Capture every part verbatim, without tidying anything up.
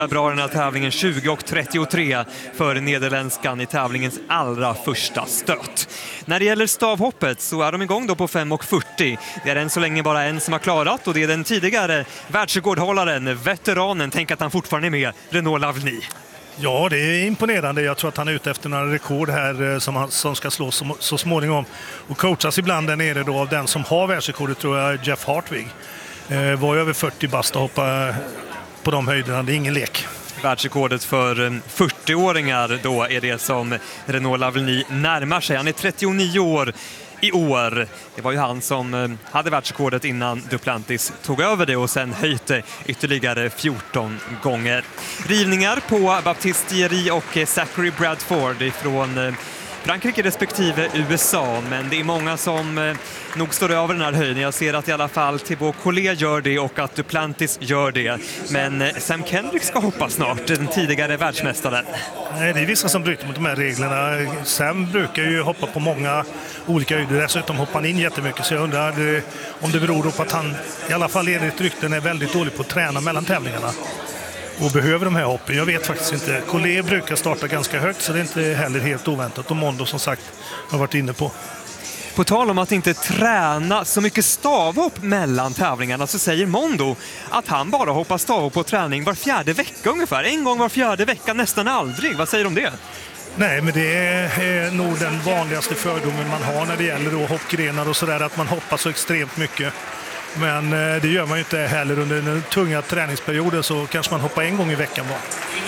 Bra den här tävlingen tjugo och trettiotre för nederländskan i tävlingens allra första stöt. När det gäller stavhoppet så är de igång då på fem och fyrtio. Det är än så länge bara en som har klarat och det är den tidigare världsrekordhållaren, veteranen, tänk att han fortfarande är med, Renaud Lavny. Ja, det är imponerande. Jag tror att han är ute efter några rekord här som, han, som ska slås så, så småningom. Och coachas ibland där nere då av den som har världsrekordet, tror jag, Jeff Hartwig. Eh, var över fyrtio bast och hoppa på de höjderna, det är ingen lek. Världsrekordet för fyrtioåringar då är det som Renaud Lavny närmar sig. Han är trettionio år i år. Det var ju han som hade världsrekordet innan Duplantis tog över det och sen höjte ytterligare fjorton gånger. Rivningar på Baptiste Thierry och Zachary Bradford ifrån Frankrike respektive U S A, men det är många som eh, nog står över den här höjden. Jag ser att i alla fall Thibaut Collet gör det och att Duplantis gör det. Men eh, Sam Kendrick ska hoppa snart, den tidigare världsmästaren. Nej, det är vissa som bryter mot de här reglerna. Sam brukar ju hoppa på många olika höjder. Dessutom hoppar han in jättemycket, så jag undrar eh, om det beror på att han i alla fall enligt rykten är väldigt dålig på att träna mellan tävlingarna och behöver de här hoppen. Jag vet faktiskt inte. Collet brukar starta ganska högt, så det är inte heller helt oväntat. Och Mondo, som sagt, har varit inne på. På tal om att inte träna så mycket stavhopp mellan tävlingarna så säger Mondo att han bara hoppar stavhopp på träning var fjärde vecka ungefär. En gång var fjärde vecka, nästan aldrig. Vad säger du om det? Nej, men det är nog den vanligaste fördomen man har när det gäller då hoppgrenar och sådär, att man hoppar så extremt mycket. Men det gör man ju inte heller under den tunga träningsperioden, så kanske man hoppar en gång i veckan bara.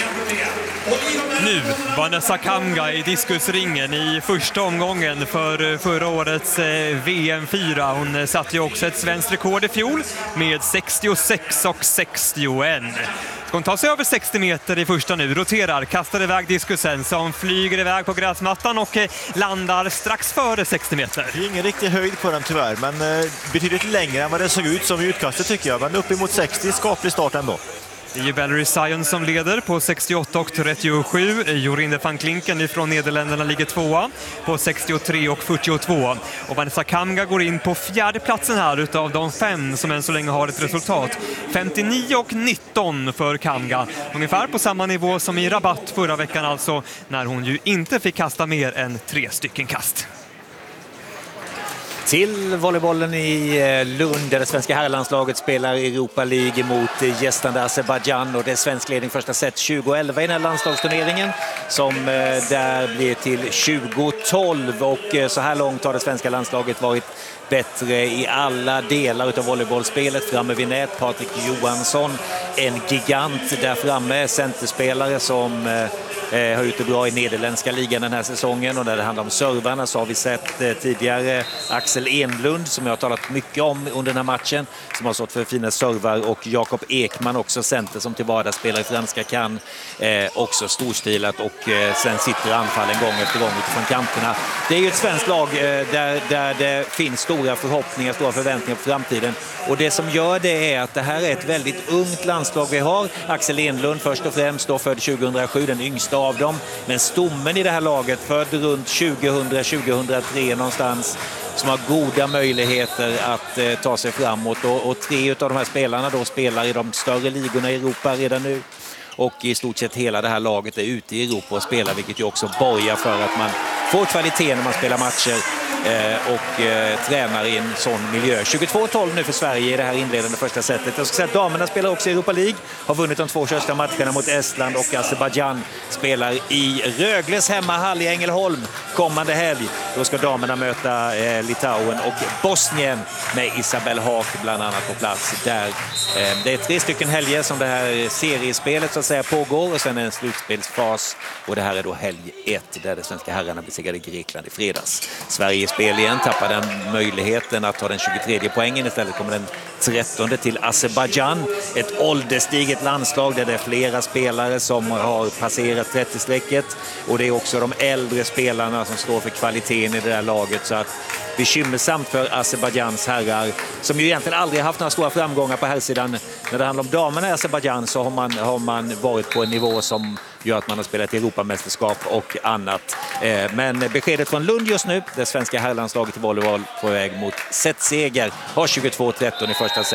Nu Vanessa Kamga i diskusringen i första omgången för förra årets V M fyra. Hon satte ju också ett svenskt rekord i fjol med sextiosex och sextioen. Ska hon ta sig över sextio meter i första nu, roterar, kastar iväg diskusen som flyger iväg på gräsmattan och landar strax före sextio meter. Det är ingen riktig höjd på den tyvärr, men eh, betydligt längre än vad det såg ut som i utkastet tycker jag. Men uppemot sextio, skaplig start ändå. Det är ju Valerie Sion som leder på sextioåtta och trettiosju. Jorinde van Klinken ifrån Nederländerna ligger tvåa på sextiotre och fyrtiotvå. Och Vanessa Kamga går in på fjärde platsen här utav de fem som än så länge har ett resultat. femtionio och nitton för Kamga. Ungefär på samma nivå som i Rabat förra veckan alltså, när hon ju inte fick kasta mer än tre stycken kast. Till volleybollen i Lund där det svenska herrlandslaget spelar Europa League mot gästande Azerbaijan, och det är svensk ledning första set tjugo elva i den här landslagsturneringen som där blir till tjugo tolv, och så här långt har det svenska landslaget varit bättre i alla delar av volleybollspelet. Framme vid nät, Patrik Johansson, en gigant där framme, centerspelare som eh, har gjort det bra i nederländska ligan den här säsongen. Och när det handlar om servarna så har vi sett eh, tidigare Axel Enlund, som jag har talat mycket om under den här matchen, som har stått för fina servar, och Jakob Ekman också, center som till vardags spelar i franska kan, eh, också storstilat, och eh, sen sitter anfallen gång efter gång utifrån kanterna. Det är ju ett svenskt lag eh, där, där det finns stora förhoppningar, stora förväntningar på framtiden, och det som gör det är att det här är ett väldigt ungt landslag vi har. Axel Enlund först och främst då, född tjugohundrasju, den yngsta av dem, men stommen i det här laget född runt tjugohundra tjugohundratre någonstans, som har goda möjligheter att eh, ta sig framåt, och, och tre av de här spelarna då spelar i de större ligorna i Europa redan nu, och i stort sett hela det här laget är ute i Europa och spelar, vilket ju också borgar för att man får kvalitet när man spelar matcher eh, och eh, tränar i en sån miljö. tjugotvå tolv nu för Sverige i det här inledande första setet. Jag ska säga att damerna spelar också i Europa League, har vunnit de två första matcherna mot Estland, och Azerbaijan spelar i Rögles hemmahall i Ängelholm kommande helg. Då ska damerna möta eh, Litauen och Bosnien med Isabel Haak bland annat på plats där. Eh, det är tre stycken helger som det här seriespelet så att säga pågår, och sen en slutspelsfas, och det här är då helg ett där det svenska herrarna besegrade Grekland i fredags. Sverige spel igen, tappar den möjligheten att ta den tjugotredje poängen, istället kommer den trettonde till Azerbaijan, ett ålderstiget landslag där det är flera spelare som har passerat trettio-strecket, och det är också de äldre spelarna som står för kvaliteten i det där laget, så att bekymmersamt för Azerbajans herrar, som ju egentligen aldrig har haft några stora framgångar på herrsidan. När det handlar om damerna i Azerbaijan så har man, har man varit på en nivå som gör att man har spelat i Europamästerskap och annat. Eh, men beskedet från Lund just nu, det svenska herrlandslaget i volleyboll på väg mot setseger, har tjugotvå tretton i första set.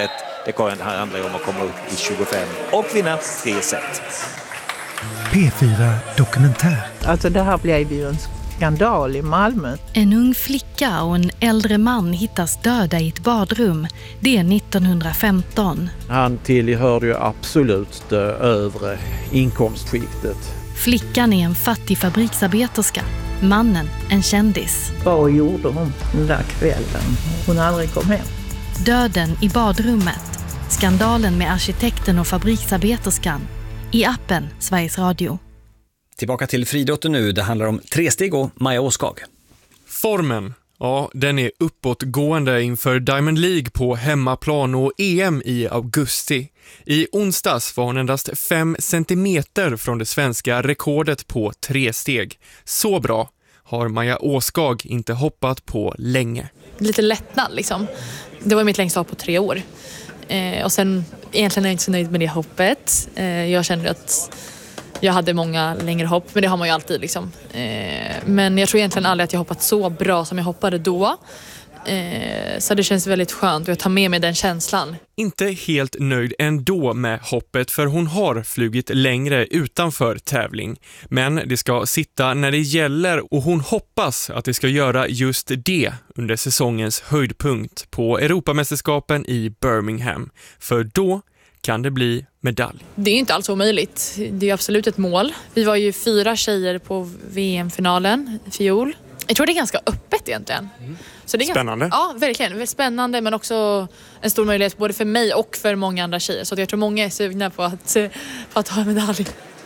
Det här handlar om att komma upp i tjugofem och vinna tre set. P fyra Dokumentär. Alltså det här blev ju en skandal i Malmö. En ung flicka och en äldre man hittas döda i ett badrum. Det är nittonhundrafemton. Han tillhörde ju absolut det övre inkomstskiktet. Flickan är en fattig fabriksarbeterska. Mannen en kändis. Vad gjorde hon den där kvällen? Hon aldrig kom hem. Döden i badrummet. Skandalen med arkitekten och fabriksarbeterskan. I appen Sveriges Radio. Tillbaka till friidrotten nu. Det handlar om tresteg och Maja Åskag. Formen, ja, den är uppåtgående inför Diamond League på hemmaplan och E M i augusti. I onsdags var hon endast fem centimeter från det svenska rekordet på tre steg. Så bra har Maja Åskag inte hoppat på länge. Lite lättnad liksom. Det var mitt längsta hopp på tre år. Eh, och sen egentligen är jag inte så nöjd med det hoppet. Eh, jag kände att jag hade många längre hopp, men det har man ju alltid liksom. Eh, men jag tror egentligen aldrig att jag hoppat så bra som jag hoppade då. Eh, så det känns väldigt skönt och jag tar med mig den känslan. Inte helt nöjd ändå med hoppet, för hon har flugit längre utanför tävling. Men det ska sitta när det gäller och hon hoppas att det ska göra just det under säsongens höjdpunkt på Europamästerskapen i Birmingham. För då kan det bli medalj. Det är inte alls omöjligt. Det är absolut ett mål. Vi var ju fyra tjejer på V M-finalen i fjol. Jag tror det är ganska öppet egentligen. Mm. Så det är spännande. Ganska, ja, verkligen. Väldigt spännande, men också en stor möjlighet både för mig och för många andra tjejer. Så jag tror många är sugna på att, på att ta en medalj.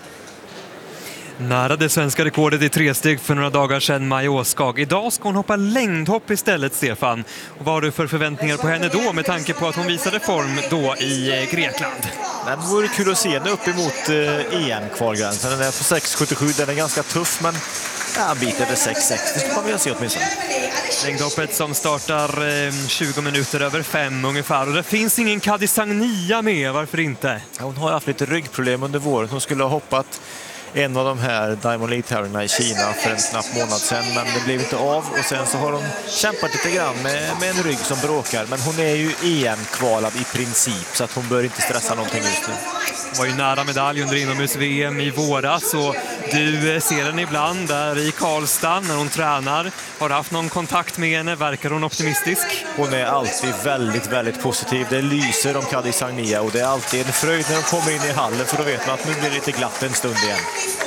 Nära det svenska rekordet i tresteg för några dagar sedan, Maja Åskag. Idag ska hon hoppa längdhopp istället, Stefan. Och vad har du för förväntningar på henne då, med tanke på att hon visade form då i Grekland? Det vore kul att se henne upp emot E M-kvalgränsen. Den är på sex sjuttiosju, den är ganska tuff, men ja, en bit över sex sextio ska man vilja se åtminstone. Längdhoppet som startar eh, tjugo minuter över fem ungefär. Och det finns ingen Kadi Sagnia med, varför inte? Ja, hon har haft lite ryggproblem under våren. Hon skulle ha hoppat en av de här Diamond League-tävlingarna i Kina för en knapp månad sedan, men det blev inte av. Och sen så har hon kämpat lite grann med, med en rygg som bråkar. Men hon är ju E M-kvalad i princip, så att hon bör inte stressa någonting just nu. Hon var ju nära medalj under inomhus-V M i våras, och du ser henne ibland där i Karlstad när hon tränar. Har du haft någon kontakt med henne? Verkar hon optimistisk? Hon är alltid väldigt, väldigt positiv. Det lyser om Kadi Sagnia, och det är alltid en fröjd när de kommer in i hallen, för då vet man att nu blir det lite glatt en stund igen.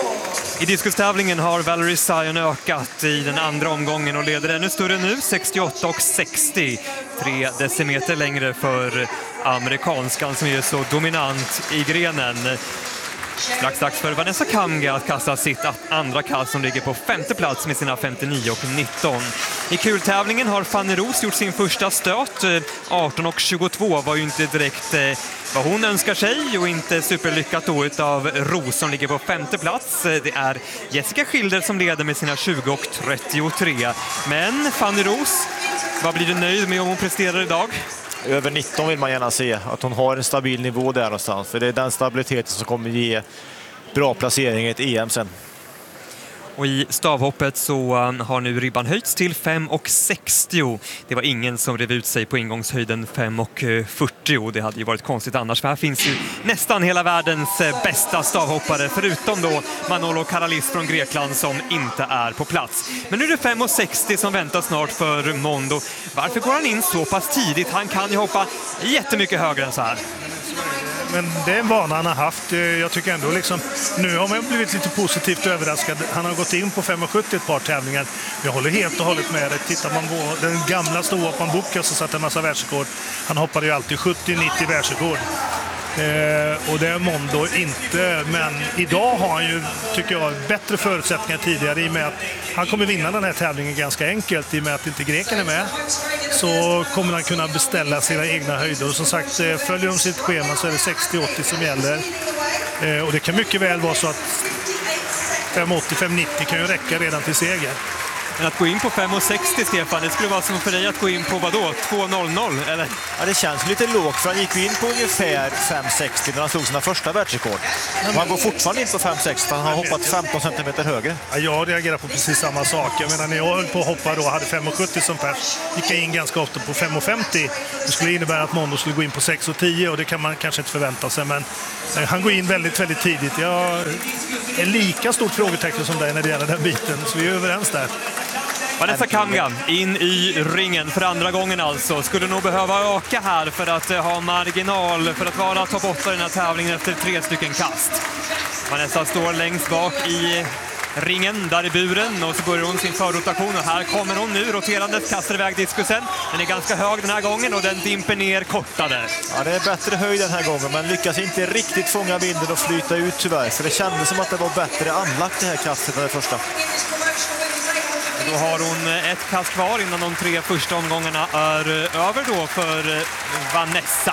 I diskustävlingen har Valerie Sion ökat i den andra omgången och leder ännu större nu, sextioåtta och sextio. Tre decimeter längre för amerikanskan som är så dominant i grenen. Strax dags för Vanessa Kamga att kasta sitt andra kast som ligger på femte plats med sina femtionio och nitton. I kultävlingen har Fanny Ros gjort sin första stöt. arton och tjugotvå var ju inte direkt vad hon önskar sig, och inte superlyckat då utav Ros som ligger på femte plats. Det är Jessica Schilder som leder med sina tjugo och trettiotre. Men Fanny Ros, vad blir du nöjd med om hon presterar idag? Över nitton vill man gärna se, att hon har en stabil nivå där någonstans. För det är den stabiliteten som kommer ge bra placering i ett E M sen. Och i stavhoppet så har nu ribban höjts till fem och sextio. Det var ingen som rev ut sig på ingångshöjden fem och fyrtio. Det hade ju varit konstigt annars, för här finns ju nästan hela världens bästa stavhoppare, förutom då Manolo Karalis från Grekland som inte är på plats. Men nu är det fem och sextio som väntar snart för Mondo. Varför går han in så pass tidigt? Han kan ju hoppa jättemycket högre än så här. Men det är en vana han har haft. Jag tycker ändå liksom, nu har man blivit lite positivt överraskad. Han har gått in på fem och sjuttio ett par tävlingar. Jag håller helt och hållet med det. Tittar man på den gamla ståhoppan Boka så satt en massa världsrekord. Han hoppade ju alltid sjuttio nittio världsrekord. Eh, och det är Mondo inte, men idag har han ju, tycker jag, bättre förutsättningar tidigare, i och med att han kommer vinna den här tävlingen ganska enkelt, i och med att inte greken är med. Så kommer han kunna beställa sina egna höjder, och som sagt, följer de sitt schema så är det sextio åttio som gäller. Eh, och det kan mycket väl vara så att fem åttio fem nittio kan ju räcka redan till seger. Men att gå in på fem sextio, Stefan, det skulle vara som för dig att gå in på vadå? två noll noll, eller? Ja, det känns lite lågt, för han gick in på ungefär fem sextio när han slog sina första världsrekord. Och han går fortfarande in på fem sextio, han har hoppat femton centimeter högre. Ja, jag reagerar på precis samma sak. Jag menar, när jag höll på att hoppa då, hade fem sjuttio som pers, gick jag in ganska ofta på fem femtio. Det skulle innebära att Mondo skulle gå in på sex tio, och det kan man kanske inte förvänta sig. Men han går in väldigt, väldigt tidigt. Jag är lika stort frågetecken som dig när det gäller den biten, så vi är överens där. Vanessa Kanga in i ringen för andra gången alltså. Skulle nog behöva öka här för att ha marginal för att vara topp åtta i den här tävlingen efter tre stycken kast. Vanessa står längst bak i ringen, där i buren, och så börjar hon sin förrotation, och här kommer hon nu roterandes, kastar iväg diskusen. Den är ganska hög den här gången och den dimper ner kortare. Ja, det är bättre höjd den här gången, men lyckas inte riktigt fånga vinden och flyta ut tyvärr. För det kändes som att det var bättre anlagt det här kastet än det första. Då har hon ett kast kvar innan de tre första omgångarna är över då för Vanessa.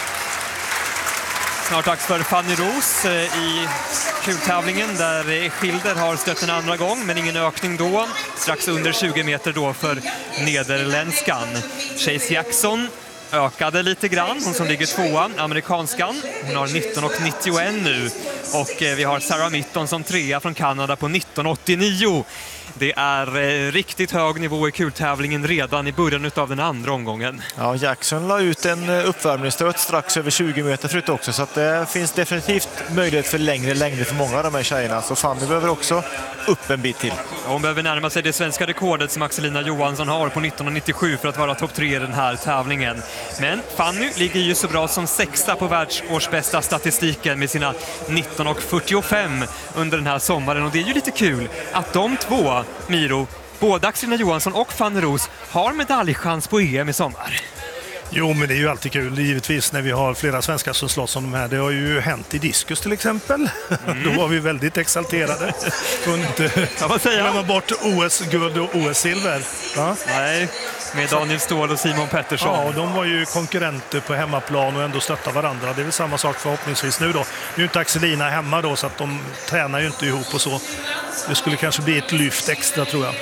Snart dags för Fanny Roos i kultävlingen där Schilder har stött en andra gång, men ingen ökning då. Strax under tjugo meter då för nederländskan. Chase Jackson ökade lite grann, hon som ligger tvåa, amerikanskan. Hon har nitton nittioett nu, och vi har Sarah Mitton som trea från Kanada på nitton åttionio. Det är eh, riktigt hög nivå i kultävlingen redan i början av den andra omgången. Ja, Jackson la ut en uppvärmningsstöt strax över tjugo meter förut också, så att det finns definitivt möjlighet för längre längder för många av de här tjejerna. Så Fanny behöver också upp en bit till. Hon behöver närma sig det svenska rekordet som Axelina Johansson har på nitton nittiosju för att vara topp tre i den här tävlingen. Men Fanny ligger ju så bra som sexa på världsårsbästa statistiken med sina nitton fyrtiofem under den här sommaren, och det är ju lite kul att de två, Miro, både Axelina Johansson och Fanny Roos, har medaljchans på E M i sommar. Jo, men det är ju alltid kul, givetvis, när vi har flera svenskar som slåss om de här. Det har ju hänt i diskus till exempel. Mm. Då var vi väldigt exalterade. Kunde inte glömma bort O S-guld och O S-silver. Ja? Nej, med Daniel Ståhl och Simon Pettersson. Ja, och de var ju konkurrenter på hemmaplan och ändå stötta varandra. Det är väl samma sak förhoppningsvis nu då. Nu är inte Axelina hemma då, så att de tränar ju inte ihop och så. Det skulle kanske bli ett lyft extra, tror jag.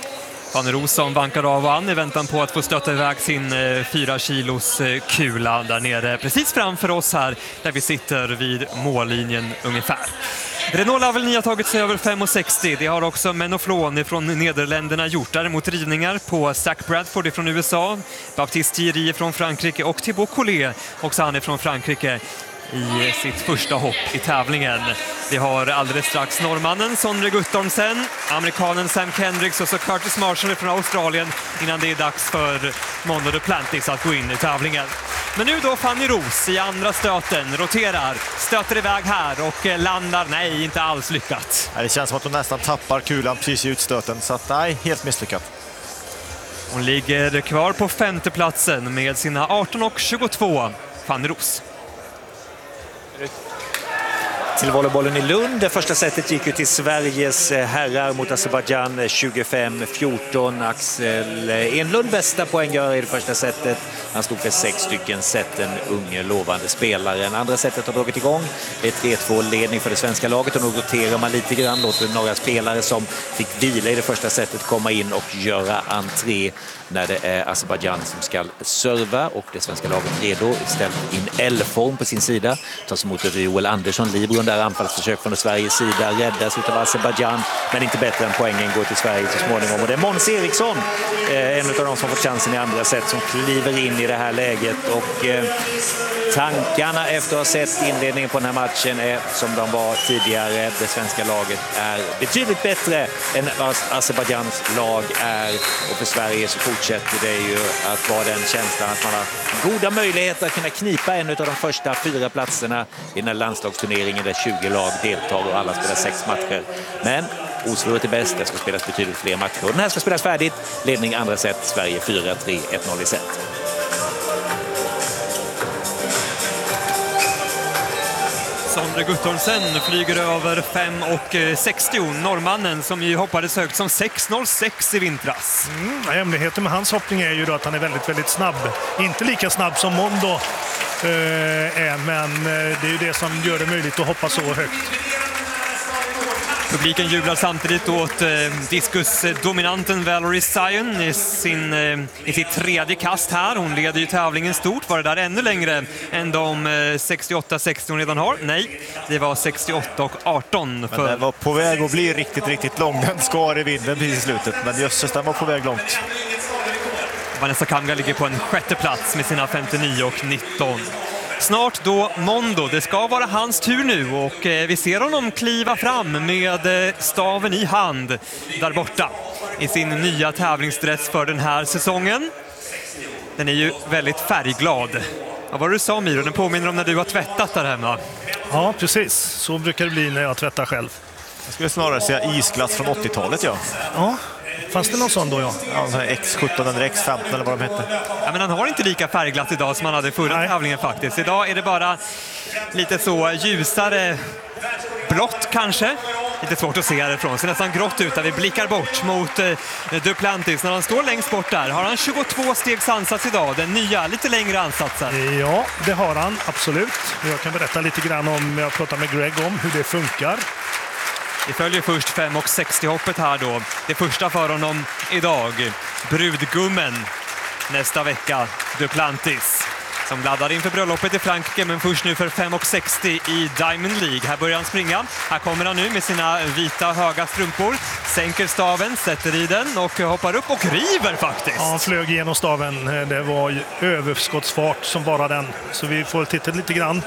Fanny Roos som vankar av an i väntan på att få stötta iväg sin eh, fyra kilos eh, kula där nere precis framför oss här, där vi sitter vid mållinjen ungefär. Renault Lavillenie har tagit sig över fem sextio. Det har också Menoflon från Nederländerna gjort. Däremot rivningar på Zach Bradford från U S A, Baptiste Thierry från Frankrike och Thibaut Collet, också han är från Frankrike, i sitt första hopp i tävlingen. Vi har alldeles strax norrmannen Sondre Guttormsen, amerikanen Sam Kendricks och så Curtis Marshall från Australien innan det är dags för Mondo Duplantis att gå in i tävlingen. Men nu då Fanny Roos i andra stöten, roterar, stöter iväg här och landar, nej, inte alls lyckat. Det känns som att hon nästan tappar kulan precis i utstöten, så att nej, helt misslyckat. Hon ligger kvar på femteplatsen med sina arton tjugotvå, Fanny Roos. Till volleybollen i Lund. Det första setet gick ju till Sveriges herrar mot Azerbaijan tjugofem fjorton. Axel Enlund bästa poänggörare i det första setet. Han stod för sex stycken set, en unge lovande spelare. Andra setet har dragit igång. Det är tre två ledning för det svenska laget, och nu roterar man lite grann. Låter några spelare som fick vila i det första setet komma in och göra entré när det är Azerbaijan som ska serva, och det svenska laget redo, ställt in L-form på sin sida. Tas emot av Joel Andersson, Libron där, anfallsförsök från Sveriges sida, räddas utav Azerbaijan, men inte bättre än poängen går till Sverige så småningom. Och det är Måns Eriksson, en av de som fått chansen i andra set, som kliver in i det här läget, och eh, tankarna efter att ha sett inledningen på den här matchen är som de var tidigare. Det svenska laget är betydligt bättre än Azerbajans lag är, och för Sverige så fortsätter det ju att vara den känslan att man har goda möjligheter att kunna knipa en av de första fyra platserna i den här landslagsturneringen där tjugo lag deltar och alla spelar sex matcher. Men osvuret är bäst, det ska spelas betydligt fler matcher. Och den här ska spelas färdigt. Ledning andra set, Sverige fyra tre ett noll i set. Sondre Guttormsen flyger över fem sextio. Norrmannen som ju hoppades högt som sex noll sex i vintras. Mm, hemligheten med hans hoppning är ju då att han är väldigt, väldigt snabb. Inte lika snabb som Mondo eh, är, men det är ju det som gör det möjligt att hoppa så högt. Publiken jublar samtidigt åt eh, diskusdominanten Valerie Sion i, sin, eh, i sitt tredje kast här. Hon leder ju tävlingen stort. Var det där ännu längre än de eh, sextioåtta sextio hon redan har? Nej, det var sextioåtta och arton. För... Men den var på väg att bli riktigt, riktigt lång. Den skar i vinden precis i slutet, men jösses, den var på väg långt. Vanessa Kamga ligger på en sjätte plats med sina femtionio och nitton. Snart då Mondo. Det ska vara hans tur nu och eh, vi ser honom kliva fram med eh, staven i hand där borta i sin nya tävlingsdress för den här säsongen. Den är ju väldigt färgglad. Ja, vad du sa, Miro, den påminner om när du har tvättat där hemma. Ja, precis. Så brukar det bli när jag tvättar själv. Jag skulle snarare säga isglass från åttiotalet, ja. Ja, fanns det någon sån då, ja? Ja, X sjutton eller X femton eller vad de hette. Ja, men han har inte lika färgglatt idag som han hade förra Nej. tävlingen faktiskt. Idag är det bara lite så ljusare blått kanske. Lite svårt att se härifrån. Ser nästan grått ut där vi blickar bort mot eh, Duplantis. När han står längst bort där har han tjugotvå stegs ansats idag. Den nya, lite längre ansatsen. Ja, det har han, absolut. Jag kan berätta lite grann om, jag pratar med Greg om hur det funkar. Vi följer först fem och sextio-hoppet här då. Det första för honom idag. Brudgummen nästa vecka, Duplantis. Som laddar inför bröllopet i Frankrike, men först nu för fem och sextio i Diamond League. Här börjar han springa. Här kommer han nu med sina vita höga strumpor. Sänker staven, sätter i den och hoppar upp och river faktiskt. Ja, han flög igenom staven. Det var överskottsfart som bara den. Så vi får titta lite grann.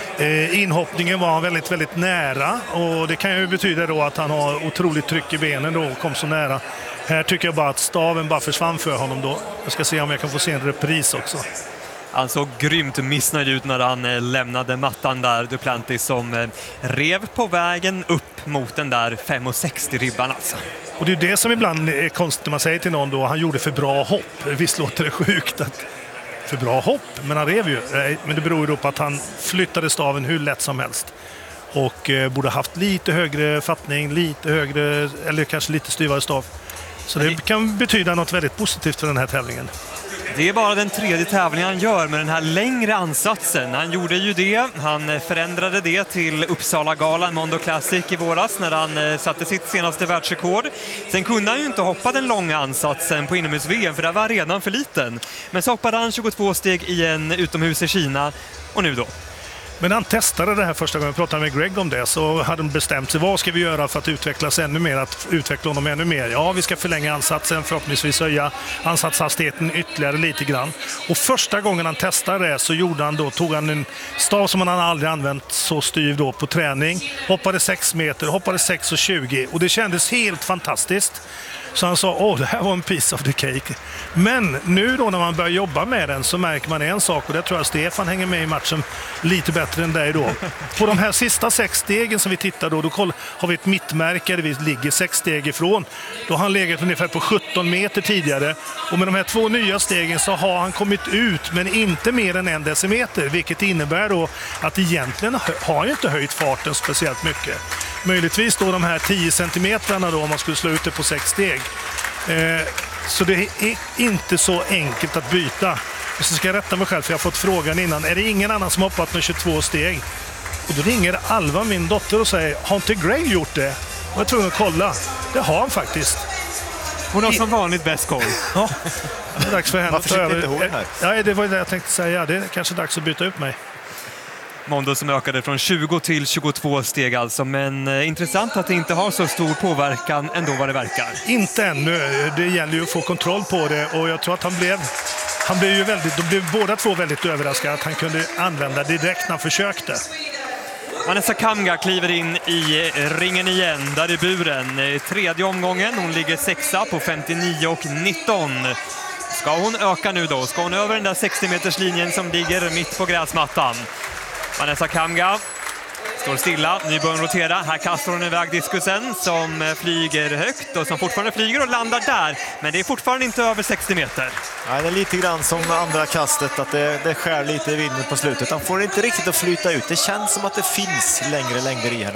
Eh, inhoppningen var väldigt, väldigt nära. Och det kan ju betyda då att han har otroligt tryck i benen då och kom så nära. Här tycker jag bara att staven bara försvann för honom då. Jag ska se om jag kan få se en repris också. Han såg grymt missnöjd ut när han eh, lämnade mattan där, Duplantis, som eh, rev på vägen upp mot den där fem och sextio-ribban alltså. Och det är det som ibland är konstigt när man säger till någon då, han gjorde för bra hopp. Visst låter det sjukt att för bra hopp, men han rev ju. Men det beror ju då på att han flyttade staven hur lätt som helst. Och eh, borde haft lite högre fattning, lite högre, eller kanske lite styvare stav. Så det kan betyda något väldigt positivt för den här tävlingen. Det är bara den tredje tävlingen han gör med den här längre ansatsen. Han gjorde ju det. Han förändrade det till Uppsala-galan Mondo Classic i våras när han satte sitt senaste världsrekord. Sen kunde han ju inte hoppa den långa ansatsen på inomhus-V M för det var redan för liten. Men så hoppade han tjugotvå steg i en utomhus i Kina. Och nu då? Men han testade det här första gången, jag pratade med Greg om det, så hade de bestämt sig, vad ska vi göra för att utvecklas ännu mer, att utveckla honom ännu mer? Ja, vi ska förlänga ansatsen, förhoppningsvis höja ansatshastigheten ytterligare lite grann. Och första gången han testade det så gjorde han då, tog han en stav som han aldrig använt så styv då på träning, hoppade sex meter, hoppade sex och tjugo och det kändes helt fantastiskt. Så han sa, åh, det här var en piece of the cake. Men nu då när man börjar jobba med den så märker man en sak, och det tror jag Stefan hänger med i matchen lite bättre än dig då. På de här sista sex stegen som vi tittar då, då har vi ett mittmärke där vi ligger sex steg ifrån. Då har han legat ungefär på sjutton meter tidigare. Och med de här två nya stegen så har han kommit ut, men inte mer än en decimeter. Vilket innebär då att egentligen har han inte höjt farten speciellt mycket. Möjligtvis då de här tio centimetrarna då om man skulle slå ut det på sex steg. Eh, så det är inte så enkelt att byta. Och så ska jag rätta mig själv för jag har fått frågan innan. Är det ingen annan som hoppat med tjugotvå steg? Och då ringer Alva, min dotter, och säger, har inte Greg gjort det? Och jag är tvungen att kolla. Det har han faktiskt. Hon har som vanligt bäst koll. Ja, det är dags för henne att ta över. Inte här? Ja, det var det jag tänkte säga. Det är kanske dags att byta ut mig. Mondo som ökade från tjugo till tjugotvå steg alltså, men eh, intressant att det inte har så stor påverkan ändå vad det verkar. Inte ännu, det gäller ju att få kontroll på det och jag tror att han blev, han blev ju väldigt, de blev båda två väldigt överraskade att han kunde använda det direkt när han försökte. Vanessa Kamga kliver in i ringen igen, där i buren. Tredje omgången, hon ligger sexa på femtionio och nitton. Ska hon öka nu då? Ska hon över den där sextio meters linjen som ligger mitt på gräsmattan? Vanessa Kamga står stilla, nu börjar hon rotera. Här kastar hon iväg diskusen som flyger högt och som fortfarande flyger och landar där. Men det är fortfarande inte över sextio meter. Nej, det är lite grann som andra kastet, att det, det skär lite i vinden på slutet. Han får inte riktigt att flyta ut. Det känns som att det finns längre längder i henne.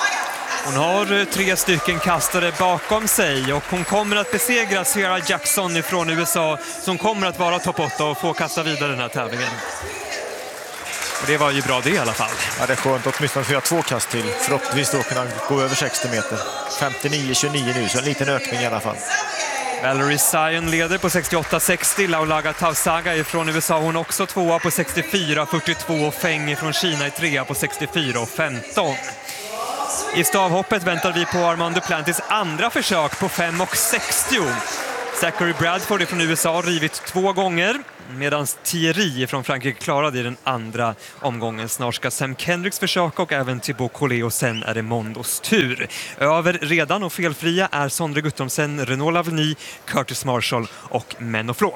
Hon har tre stycken kastare bakom sig och hon kommer att besegra Sierra Jackson från U S A som kommer att vara topp åtta och få kasta vidare den här tävlingen. Och det var ju bra det i alla fall. Ja, det är skönt att åtminstone få göra två kast till. Förhoppningsvis då kunna gå över sextio meter. femtionio tjugonio nu, så en liten ökning i alla fall. Valerie Sion leder på sextioåtta sextio. Laulaga Tausaga från U S A, hon också tvåa på sextiofyra fyrtiotvå. Och Feng från Kina i trea på sextiofyra femton. I stavhoppet väntar vi på Armand Duplantis andra försök på fem sextio. Zachary Bradford från U S A har rivit två gånger, medan Thierry från Frankrike klarade i den andra omgången. Snart ska Sam Kendricks försöka och även Thibaut Collet, och sen är det Mondos tur. Över redan och felfria är Sondre Guttormsen, Renaud Lavigny, Curtis Marshall och Menno Flon.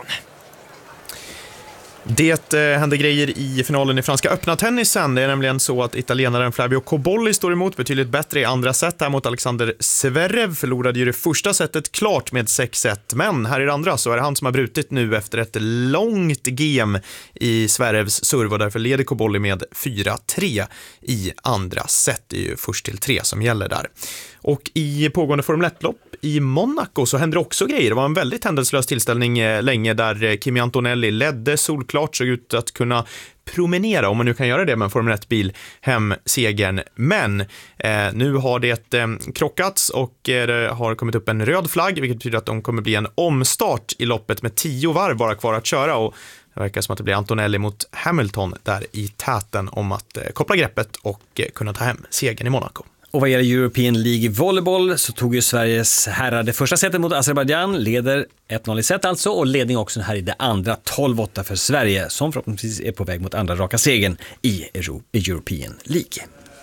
Det eh, hände grejer i finalen i franska öppna tennisen. Det är nämligen så att italienaren Flavio Cobolli står emot betydligt bättre i andra set. Här mot Alexander Zverev förlorade ju det första setet klart med sex ett. Men här i det andra så är det han som har brutit nu efter ett långt game i Zverevs serv, och därför leder Cobolli med fyra tre i andra set. Det är ju först till tre som gäller där. Och i pågående Formel ett-lopp i Monaco så händer också grejer. Det var en väldigt händelselös tillställning eh, länge där Kimi Antonelli ledde solklart, såg ut att kunna promenera, om man nu kan göra det med en Formel ett-bil, hem segern. Men eh, nu har det eh, krockats och eh, det har kommit upp en röd flagg, vilket betyder att de kommer bli en omstart i loppet med tio varv bara kvar att köra, och det verkar som att det blir Antonelli mot Hamilton där i täten om att eh, koppla greppet och eh, kunna ta hem segern i Monaco. Och vad gäller European League volleyboll så tog ju Sveriges herrar det första setet mot Azerbaijan, leder ett noll i set alltså, och ledning också här i det andra tolv åtta för Sverige, som förhoppningsvis är på väg mot andra raka segern i European League.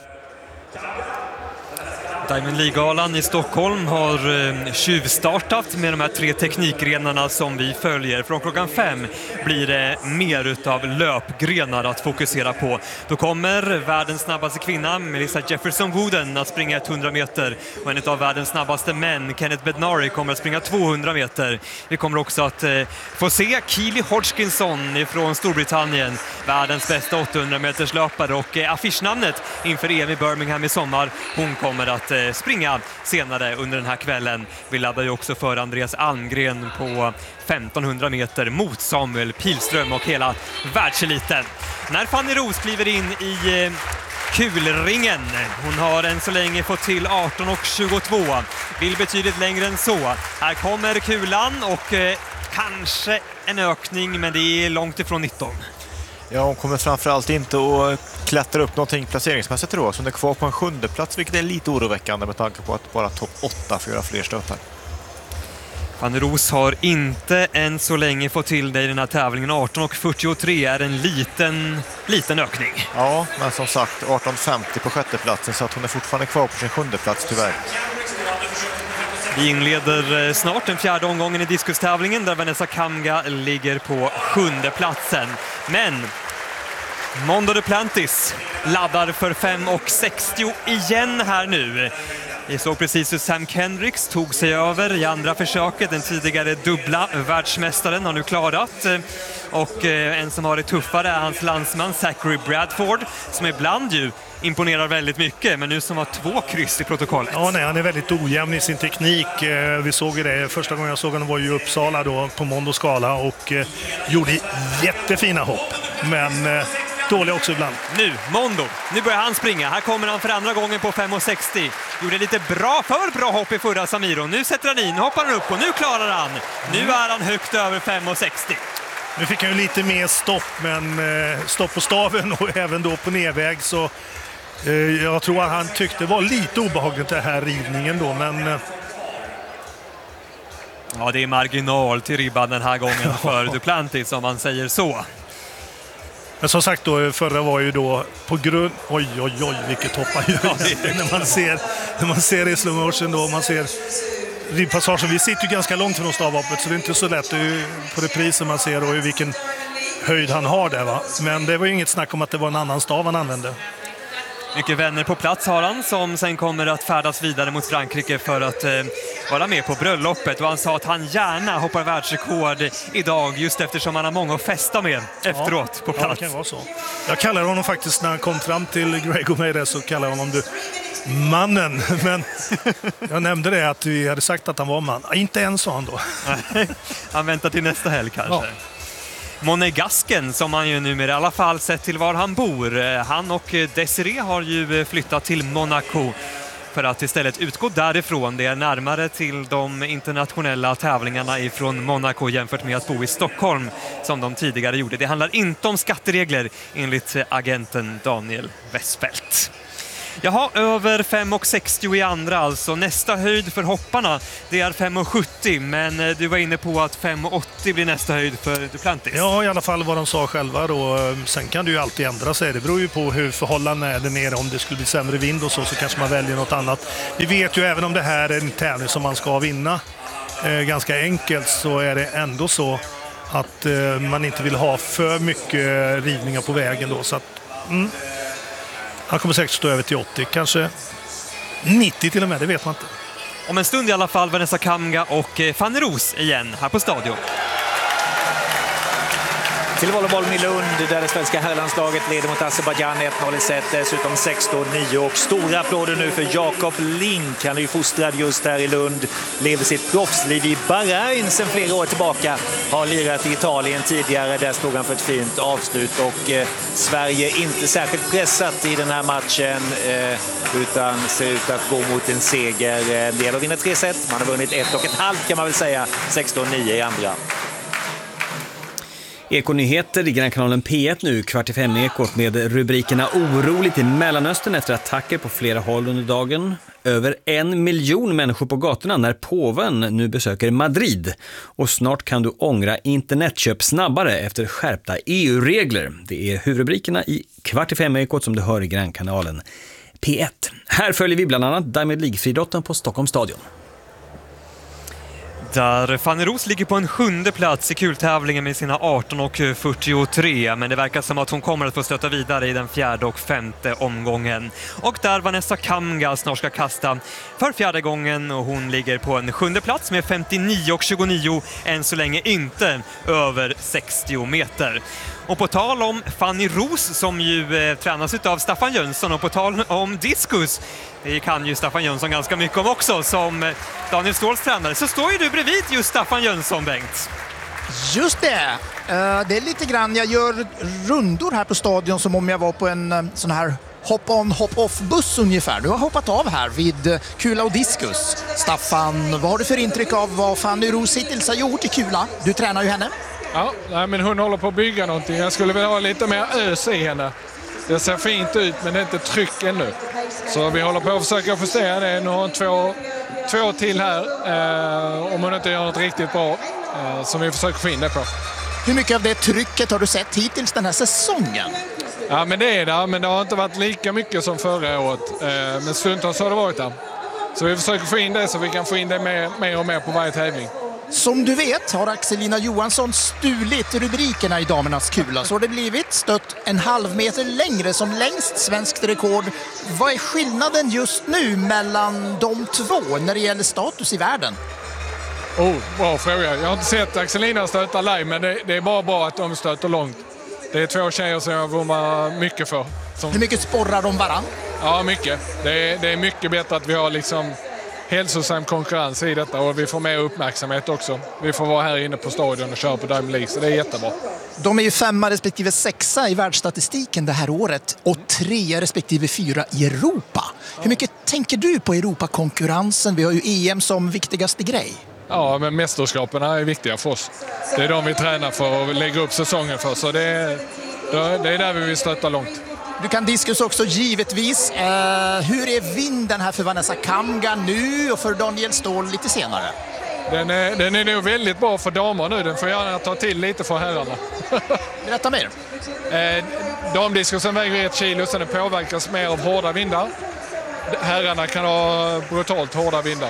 Diamond League-galan i Stockholm har eh, tjuvstartat med de här tre teknikgrenarna som vi följer. Från klockan fem blir det mer utav löpgrenar att fokusera på. Då kommer världens snabbaste kvinna, Melissa Jefferson-Wooden, att springa hundra meter. Och en av världens snabbaste män, Kenneth Bednari, kommer att springa tvåhundra meter. Vi kommer också att eh, få se Keely Hodgkinson från Storbritannien, världens bästa åttahundra meters löpare, och eh, affischnamnet inför E M i Birmingham i sommar. Hon kommer att springa senare under den här kvällen. Vi laddar ju också för Andreas Almgren på femtonhundra meter mot Samuel Pilström och hela världseliten. När Fanny Roos kliver in i kulringen, hon har än så länge fått till arton tjugotvå, vill betydligt längre än så. Här kommer kulan och eh, kanske en ökning, men det är långt ifrån nitton. Ja, hon kommer framförallt inte att klättra upp någonting placeringsmässigt då, så hon är kvar på en sjunde plats, vilket är lite oroväckande med tanke på att bara topp åtta får göra fler stötar. Fanny Roos har inte än så länge fått till det i den här tävlingen. arton fyrtiotre är en liten, liten ökning. Ja, men som sagt arton femtio på sjätteplatsen, så att hon är fortfarande kvar på sin sjunde plats tyvärr. Vi inleder snart den fjärde omgången i diskustävlingen där Vanessa Kamga ligger på sjunde platsen. Men Mondo Duplantis laddar för fem sextio igen här nu. Vi såg precis hur Sam Kendricks tog sig över i andra försöket. Den tidigare dubbla världsmästaren har nu klarat. Och en som har det tuffare är hans landsman Zachary Bradford, som ibland ju imponerar väldigt mycket, men nu som har två kryss i protokollet. Ja, nej, han är väldigt ojämn i sin teknik. Vi såg ju det. Första gången jag såg honom var ju i Uppsala då, på Mondo skala, och eh, gjorde jättefina hopp. Men eh, dåliga också ibland. Nu, Mondo. Nu börjar han springa. Här kommer han för andra gången på fem sextio. Gjorde lite bra, för bra hopp i förra Samiro. Nu sätter han in, hoppar han upp och nu klarar han. Nu är han högt över fem sextio. Nu fick han ju lite mer stopp, men eh, stopp på staven och även då på nedväg, så eh, jag tror att han tyckte det var lite obehagligt det här rivningen då, men eh... ja, det är marginal till ribban den här gången för Duplantis, om man säger så. Men som sagt då, förra var ju då på grund... Oj, oj, oj, vilket hopp han gör. när man ser, när man ser i slow motion då, man ser ribbpassagen. Vi sitter ju ganska långt från stavhoppet, så det är inte så lätt på reprisen man ser då i vilken höjd han har där, va. Men det var ju inget snack om att det var en annan stav han använde. Mycket vänner på plats har han, som sen kommer att färdas vidare mot Frankrike för att eh, vara med på bröllopet. Och han sa att han gärna hoppar världsrekord idag, just eftersom han har många att festa med efteråt ja, på plats. Ja, det kan vara så. Jag kallar honom faktiskt, när han kom fram till Gregor Meirelles, så kallar jag honom du mannen. Men jag nämnde det att vi hade sagt att han var man. Inte än, sa han då. Han väntar till nästa helg kanske. Ja. Monegasken, som han ju numera i alla fall sett till var han bor. Han och Desiree har ju flyttat till Monaco för att istället utgå därifrån. Det är närmare till de internationella tävlingarna ifrån Monaco jämfört med att bo i Stockholm som de tidigare gjorde. Det handlar inte om skatteregler enligt agenten Daniel Westfeldt. Jaha, över fem komma sextio i andra alltså. Nästa höjd för hopparna, det är fem komma sjuttio, men du var inne på att fem komma åttio blir nästa höjd för Duplantis. Ja, i alla fall vad de sa själva då. Sen kan det ju alltid ändra sig. Det beror ju på hur förhållandena är där nere. Om det skulle bli sämre vind och så, så kanske man väljer något annat. Vi vet ju, även om det här är en tävling som man ska vinna eh, ganska enkelt, så är det ändå så att eh, man inte vill ha för mycket rivningar på vägen då. Så att, mm. Han kommer säkert stå över till åttio, kanske nittio till och med, det vet man inte. Om en stund i alla fall Vanessa Kamga och Fanny Roos igen här på Stadion. Till volleybollen i Lund där det svenska herrlandslaget leder mot Azerbaijan ett noll i set, dessutom sexton nio, och stora applåder nu för Jakob Link. Han är ju fostrad just här i Lund, lever sitt proffsliv i Bahrain sedan flera år tillbaka, har lirat i Italien tidigare, där stod han för ett fint avslut, och eh, Sverige inte särskilt pressat i den här matchen eh, utan ser ut att gå mot en seger. Eh, det gäller att vinna tre set, man har vunnit ett och ett halvt kan man väl säga, sexton nio i andra. Ekonyheter i Grannkanalen P ett nu, kvart i fem ekot med rubrikerna oroligt i Mellanöstern efter attacker på flera håll under dagen. Över en miljon människor på gatorna när påven nu besöker Madrid. Och snart kan du ångra internetköp snabbare efter skärpta E U-regler. Det är huvudrubrikerna i kvart i fem ekot som du hör i Grannkanalen P ett. Här följer vi bland annat Diamond League-friidrotten på Stockholms stadion. Där Fanny Roos ligger på en sjunde plats i kultävlingen med sina arton och fyrtiotre, men det verkar som att hon kommer att få stöta vidare i den fjärde och femte omgången. Och där Vanessa Kamga snart ska kasta för fjärde gången, och hon ligger på en sjunde plats med femtionio och tjugonio, än så länge inte över sextio meter. Och på tal om Fanny Roos som ju eh, tränas av Staffan Jönsson, och på tal om diskus, det kan ju Staffan Jönsson ganska mycket om också som eh, Daniel Ståhls tränare, så står ju du bredvid just Staffan Jönsson, Bengt. Just det, uh, det är lite grann, jag gör rundor här på stadion som om jag var på en uh, sån här hop-on, hop-off-buss ungefär. Du har hoppat av här vid uh, kula och diskus. Staffan, vad har du för intryck av vad Fanny Roos hittills har gjort i kula? Du tränar ju henne. Ja, nej, men hon håller på att bygga någonting. Jag skulle vilja ha lite mer ös i henne. Det ser fint ut, men det är inte tryck ännu. Så vi håller på att försöka justera det. Nu har hon två, två till här. Eh, om hon inte gör något riktigt bra. Eh, som vi försöker få in det på. Hur mycket av det trycket har du sett hittills den här säsongen? Ja, men det är det. Men det har inte varit lika mycket som förra året. Eh, men stundtals har det varit där. Så vi försöker få in det så vi kan få in det mer, mer och mer på varje tävling. Som du vet har Axelina Johansson stulit rubrikerna i damernas kula, så har det blivit stött en halv meter längre som längst svenskt rekord. Vad är skillnaden just nu mellan de två när det gäller status i världen? Oh, bra fråga. Jag har inte sett Axelina stöta live, men det, det är bara bra att de stöter långt. Det är två tjejer som jag vurmar mycket för. Som... Hur mycket sporrar de varann? Ja, mycket. Det är, det är mycket bättre att vi har liksom hälsosam konkurrens i detta, och vi får mer uppmärksamhet också. Vi får vara här inne på stadion och köra på Diamond League, så det är jättebra. De är ju femma respektive sexa i världsstatistiken det här året och trea respektive fyra i Europa. Hur mycket tänker du på Europakonkurrensen? Vi har ju E M som viktigaste grej. Ja, men mästerskapen är viktiga för oss. Det är de vi tränar för och lägger upp säsongen för, så det är, det är där vi vill stötta långt. Du kan diskus också givetvis. Uh, hur är vinden här för Vanessa Kamga nu och för Daniel Ståhl lite senare? Den är, den är nog väldigt bra för damer nu. Den får gärna ta till lite för herrarna. Berätta mer. Uh, damdiskusen väger ett kilo, så den påverkas mer av hårda vindar. Herrarna kan ha brutalt hårda vindar.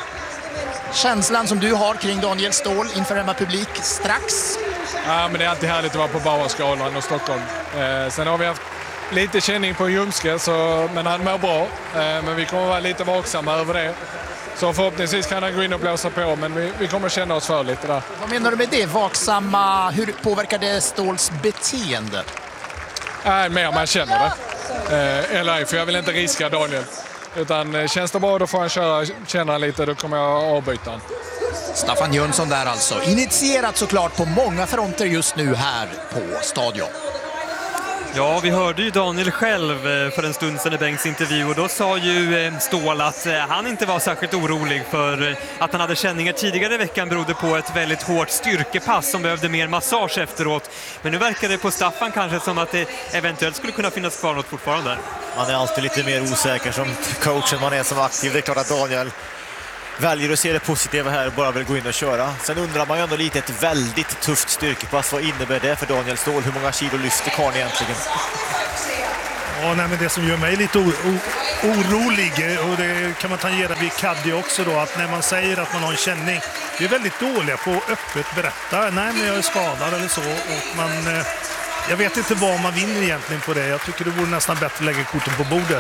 Känslan som du har kring Daniel Ståhl inför hemma publik strax? Ja, men det är alltid härligt att vara på Bauerskalan och Stockholm. Uh, sen har vi haft lite känning på Ljumske, så, men han mår bra. Eh, men vi kommer vara lite vaksamma över det. Så förhoppningsvis kan han gå in och blåsa på, men vi, vi kommer känna oss för lite där. Vad menar du med det? Vaksamma, hur påverkar det Ståhls beteende? Nej, äh, mer man känner det. Eh, eller för jag vill inte riska Daniel. Utan känns det bra, då får han köra, känna lite, då kommer jag avbyta han. Staffan Jönsson där alltså. Initierat såklart på många fronter just nu här på Stadion. Ja, vi hörde ju Daniel själv för en stund sedan i Bengts intervju och då sa ju Ståhl att han inte var särskilt orolig för att han hade känningar tidigare i veckan berodde på ett väldigt hårt styrkepass som behövde mer massage efteråt. Men nu verkar det på Staffan kanske som att det eventuellt skulle kunna finnas kvar något fortfarande. Man är alltid lite mer osäker som coach än man är som aktiv. Det är klart att Daniel väljer att se det positiva här och bara vill gå in och köra. Sen undrar man ju ändå lite, ett väldigt tufft styrkepass. Vad innebär det för Daniel Ståhl? Hur många kilo lyfter karln egentligen? Ja, nej, men det som gör mig lite orolig, och det kan man tangera vid Caddy också då, att när man säger att man har en känning, vi är väldigt dåliga på att öppet berätta, nej men jag är skadad eller så, och man, jag vet inte vad man vinner egentligen på det. Jag tycker det vore nästan bättre att lägga korten på bordet.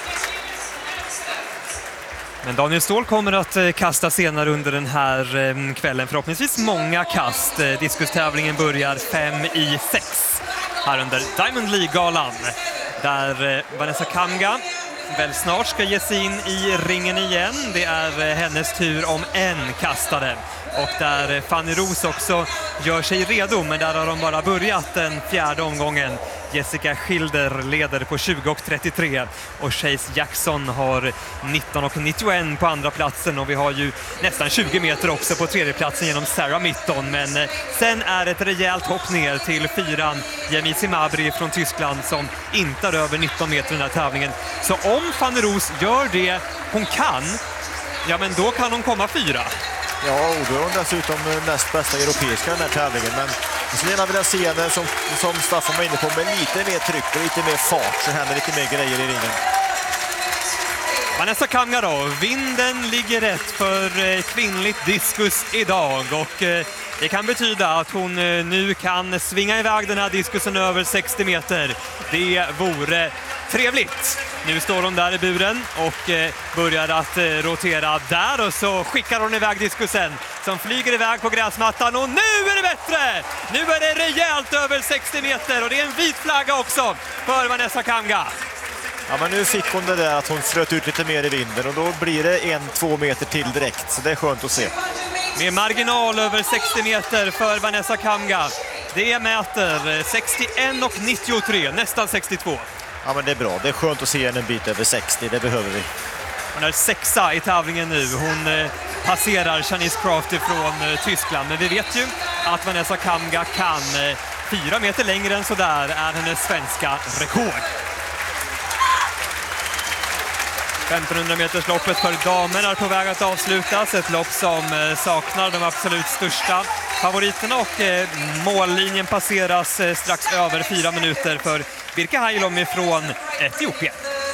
Men Daniel Ståhl kommer att kasta senare under den här kvällen. Förhoppningsvis många kast. Diskustävlingen börjar fem i sex här under Diamond League-galan. Där Vanessa Kamga väl snart ska ge sig in i ringen igen. Det är hennes tur om en kastare. Och där Fanny Roos också gör sig redo, men där har de bara börjat den fjärde omgången. Jessica Schilder leder på tjugo och trettiotre och Chase Jackson har nitton och nittioen på andra platsen, och vi har ju nästan tjugo meter också på tredje platsen genom Sarah Mitton. Men sen är ett rejält hopp ner till fyran Yemisi Mabri från Tyskland som inte är över nitton meter i den här tävlingen. Så om Fanny Roos gör det hon kan, ja men då kan hon komma fyra. Ja, och då är hon dessutom näst bästa europeiska den här tävlingen. Men jag skulle gärna vilja se henne som, som Staffan var inne på, med lite mer tryck och lite mer fart, så händer lite mer grejer i ringen. Vanessa Kamga då, vinden ligger rätt för kvinnligt diskus idag, och det kan betyda att hon nu kan svinga iväg den här diskusen över sextio meter. Det vore trevligt. Nu står hon där i buren och börjar att rotera där, och så skickar hon iväg diskusen som flyger iväg på gräsmattan, och nu är det bättre! Nu är det rejält över sextio meter, och det är en vit flagga också för Vanessa Kamga. Ja, men nu fick hon det där att hon flöt ut lite mer i vinden, och då blir det en, två meter till direkt, så det är skönt att se. Med marginal över sextio meter för Vanessa Kamga. Det mäter sextioen och nittiotre, nästan sextiotvå. Ja, men det är bra. Det är skönt att se en bit över sextio, det behöver vi. Hon är sexa i tävlingen nu. Hon eh, passerar Shanice Crafty från eh, Tyskland. Men vi vet ju att Vanessa Kamga kan eh, fyra meter längre än så där är hennes svenska rekord. femtonhundra meters loppet för damer är på väg att avslutas. Ett lopp som eh, saknar de absolut största favoriterna, och eh, mållinjen passeras eh, strax över fyra minuter för Birka Hailom från Etiopien.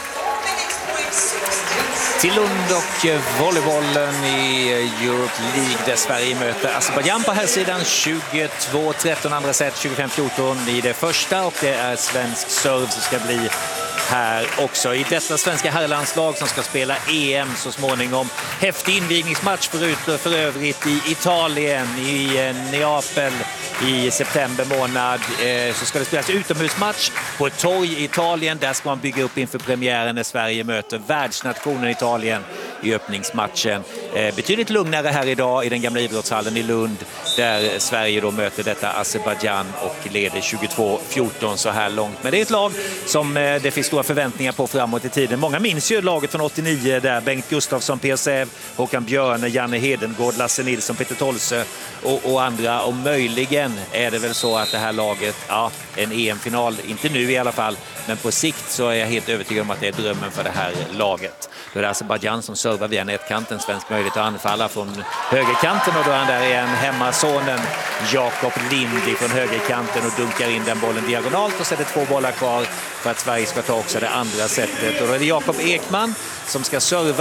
Till Lund och volleybollen i Europe League där Sverige möter Azerbaijan på här sidan. tjugotvå tretton andra set, tjugofem fjorton i det första, och det är svensk serve som ska bli här också i detta svenska herrlandslag som ska spela E M så småningom. Häftig invigningsmatch förut för övrigt i Italien, i Neapel i september månad. Eh, så ska det spelas utomhusmatch på ett torg i Italien. Där ska man bygga upp inför premiären när Sverige möter världsnationen Italien i öppningsmatchen. Eh, betydligt lugnare här idag i den gamla idrottshallen i Lund, där Sverige då möter detta Azerbaijan och leder tjugotvå fjorton så här långt. Men det är ett lag som eh, det finns stora förväntningar på framåt i tiden. Många minns ju laget från åttionio där Bengt Gustafsson, P S F, Håkan Björne, Janne Hedengård, Lasse Nilsson, Peter Tolse och, och andra. Och möjligen är det väl så att det här laget, ja, en E M-final, inte nu i alla fall, men på sikt så är jag helt övertygad om att det är drömmen för det här laget. Då är det Azerbaijan som servar via nätkanten, svensk möjlighet att anfalla från högerkanten, och då är han där igen, hemmasonen Jakob Lindy från högerkanten och dunkar in den bollen diagonalt, och så är det två bollar kvar för att Sverige ska ta också det andra sättet. Och då är det Jakob Ekman som ska serva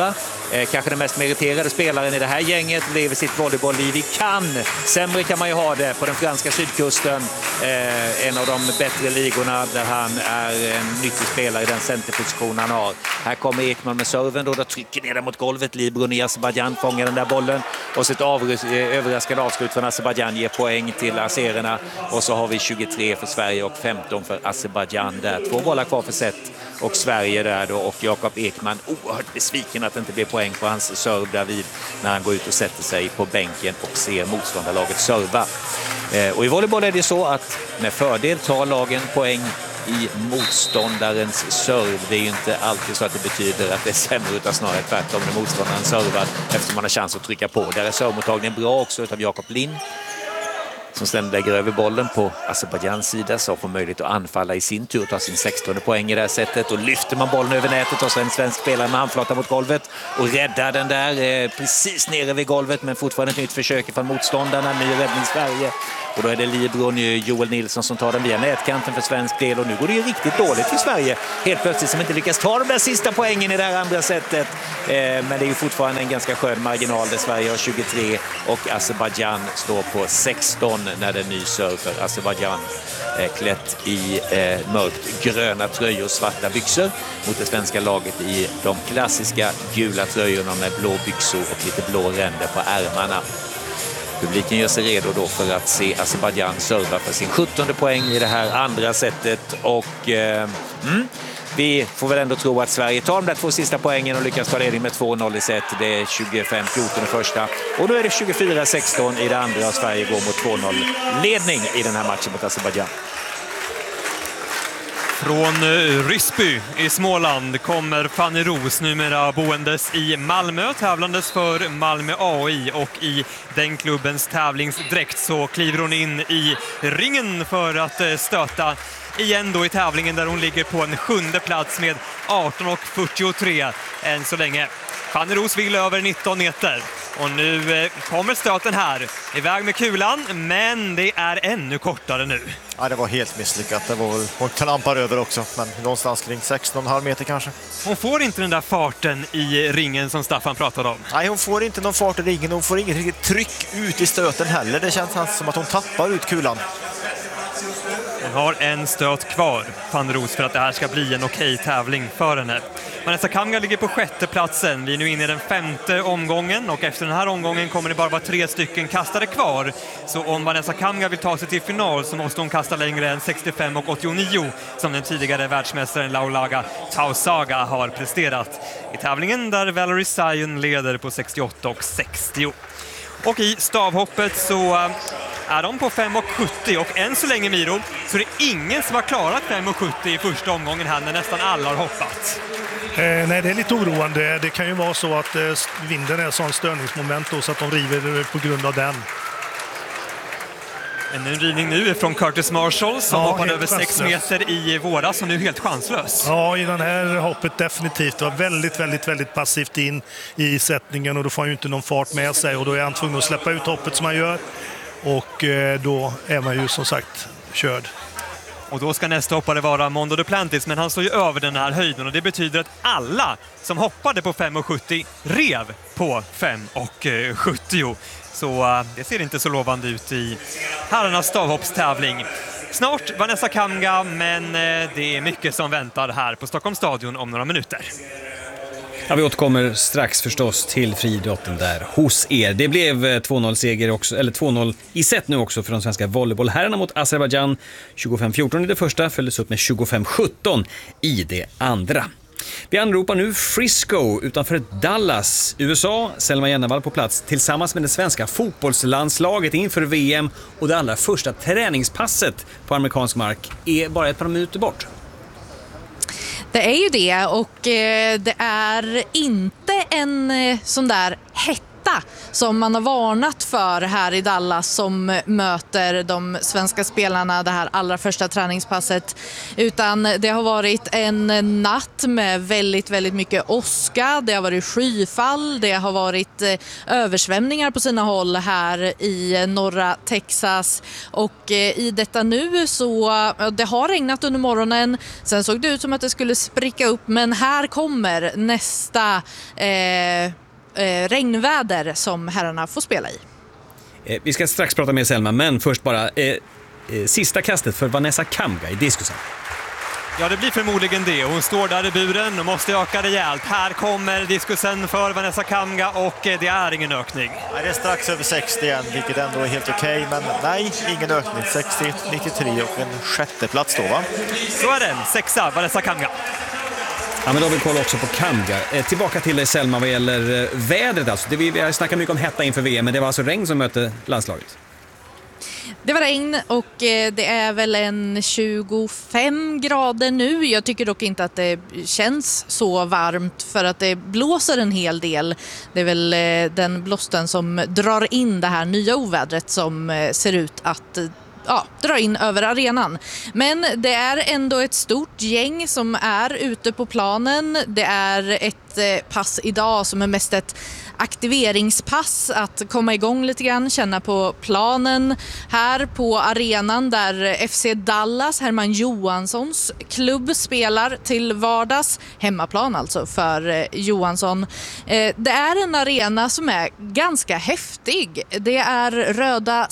Eh, kanske den mest meriterade spelaren i det här gänget, lever sitt volleybollliv i Cannes. Sämre kan man ju ha det på den franska sydkusten. Eh, en av de bättre ligorna där han är en nyttig spelare i den centerposition han har. Här kommer Ekman med serven då, då trycker ner den mot golvet. Libron i Azerbaijan fångar den där bollen. Och så ett av, överraskande avslut från Azerbaijan ger poäng till azererna. Och så har vi tjugotre för Sverige och femton för Azerbaijan där. Två bollar kvar för set. Och Sverige där då, och Jakob Ekman oerhört besviken att det inte blir poäng på hans serv David när han går ut och sätter sig på bänken och ser motståndarlaget serva. Eh, och i volleyboll är det så att med fördel tar lagen poäng i motståndarens serv. Det är ju inte alltid så att det betyder att det är sämre, utan snarare tvärtom när motståndaren servar eftersom man har chans att trycka på. Där är servmottagningen bra också utav Jakob Lind, som sedan lägger över bollen på Azerbajdzjans sida, så får möjlighet att anfalla i sin tur, ta sin sextonde poäng i det här sättet, och lyfter man bollen över nätet och så en svensk spelare med handflata mot golvet och räddar den där eh, precis nere vid golvet, men fortfarande ett nytt försök från motståndarna, ny räddning Sverige. Och då är det Libron, Joel Nilsson som tar den via nätkanten för svensk del, och nu går det ju riktigt dåligt för Sverige helt plötsligt, som inte lyckas ta de där sista poängen i det här andra sättet. Eh, men det är ju fortfarande en ganska skön marginal där Sverige har tjugotre och Azerbajdzjan står på sexton när det är ny serv för Azerbajdzjan. Eh, klätt i eh, mörkt gröna tröjor och svarta byxor mot det svenska laget i de klassiska gula tröjorna med blå byxor och lite blå ränder på ärmarna. Publiken gör sig redo då för att se Azerbajdzjan serva för sin sjuttonde poäng i det här andra sättet. Och eh, mm, vi får väl ändå tro att Sverige tar de där två sista poängen och lyckas ta ledning med två noll i set. Det är tjugofem fjorton i första. Och då är det tjugofyra sexton i det andra, och Sverige går mot två noll ledning i den här matchen mot Azerbajdzjan. Från Ryssby i Småland kommer Fanny Ros, numera boendes i Malmö, tävlandes för Malmö A I, och i den klubbens tävlingsdräkt så kliver hon in i ringen för att stöta igen då i tävlingen, där hon ligger på en sjunde plats med arton fyrtiotre än så länge. Fanny Ros vill över nitton meter. Och nu kommer stöten här. Iväg med kulan, men det är ännu kortare nu. Ja, det var helt misslyckat. Det var väl, hon klampar över också, men någonstans kring sexton komma fem meter kanske. Hon får inte den där farten i ringen som Staffan pratade om. Nej, hon får inte någon fart i ringen. Hon får inget riktigt tryck ut i stöten heller. Det känns som att hon tappar ut kulan. Hon har en stöt kvar, Fanny Ros, för att det här ska bli en okej tävling för henne. Vanessa Kamga ligger på sjätte platsen. Vi är nu inne i den femte omgången, och efter den här omgången kommer det bara vara tre stycken kastare kvar. Så om Vanessa Kamga vill ta sig till final så måste hon kasta längre än sextiofem och åttionio som den tidigare världsmästaren Laulaga Tausaga har presterat i tävlingen, där Valerie Sion leder på sextioåtta och sextio. Och i stavhoppet så är de på fem och sjuttio, och än så länge, Miro, så är det ingen som har klarat fem och sjuttio i första omgången här när nästan alla har hoppat. Eh, nej, det är lite oroande. Det kan ju vara så att eh, vinden är en sån störningsmoment då, så att de river på grund av den. En rivning nu är från Curtis Marshall som ja, hoppade över sex meter i våras och nu helt chanslös. Ja, i den här hoppet definitivt. Det var väldigt, väldigt, väldigt passivt in i sättningen, och då får han ju inte någon fart med sig, och då är han tvungen att släppa ut hoppet som han gör. Och eh, då är man ju som sagt körd. Och då ska nästa hoppare vara Mondo Duplantis, men han står ju över den här höjden, och det betyder att alla som hoppade på fem och sjuttio rev på fem och sjuttio. Så uh, det ser inte så lovande ut i herrarnas stavhoppstävling. Snart Vanessa Kamga, men uh, det är mycket som väntar här på Stockholms stadion om några minuter. Ja, vi återkommer strax förstås till friidrotten där hos er. Det blev två noll-seger också, eller två noll i set nu också för de svenska volleybollherrarna mot Azerbajdzjan. tjugofem fjorton i det första, följdes upp med tjugofem sjutton i det andra. Vi anropar nu Frisco utanför Dallas, U S A. Selma Jennevall på plats tillsammans med det svenska fotbollslandslaget inför V M, och det allra första träningspasset på amerikansk mark är bara ett par minuter bort. Det är ju det, och det är inte en sån där hetta sista som man har varnat för här i Dallas som möter de svenska spelarna det här allra första träningspasset. Utan det har varit en natt med väldigt, väldigt mycket åska. Det har varit skyfall. Det har varit översvämningar på sina håll här i norra Texas. Och i detta nu så det har regnat under morgonen. Sen såg det ut som att det skulle spricka upp. Men här kommer nästa eh, eh, regnväder som herrarna får spela i. Eh, vi ska strax prata med Selma, men först bara eh, eh, sista kastet för Vanessa Kamga i diskusen. Ja, det blir förmodligen det. Hon står där i buren och måste öka rejält. Här kommer diskusen för Vanessa Kamga och det är ingen ökning. Nej, det är strax över sextio igen, vilket ändå är helt okej. Men nej, ingen ökning. sextio nittiotre och en sjätte plats då, va? Så är den. Sexa, Vanessa Kamga. Ja, men då har vi koll också på Kamga. Eh, tillbaka till dig Selma vad gäller eh, vädret. Alltså. Det, vi, vi har snackat mycket om hetta inför V M, men det var alltså regn som mötte landslaget. Det var regn och det är väl en tjugofem grader nu. Jag tycker dock inte att det känns så varmt för att det blåser en hel del. Det är väl den blåsten som drar in det här nya ovädret som ser ut att ja, dra in över arenan. Men det är ändå ett stort gäng som är ute på planen. Det är ett pass idag som är mest ett aktiveringspass, att komma igång lite grann, känna på planen här på arenan där F C Dallas, Herman Johanssons klubb, spelar till vardags. Hemmaplan alltså för Johansson. Det är en arena som är ganska häftig. Det är röda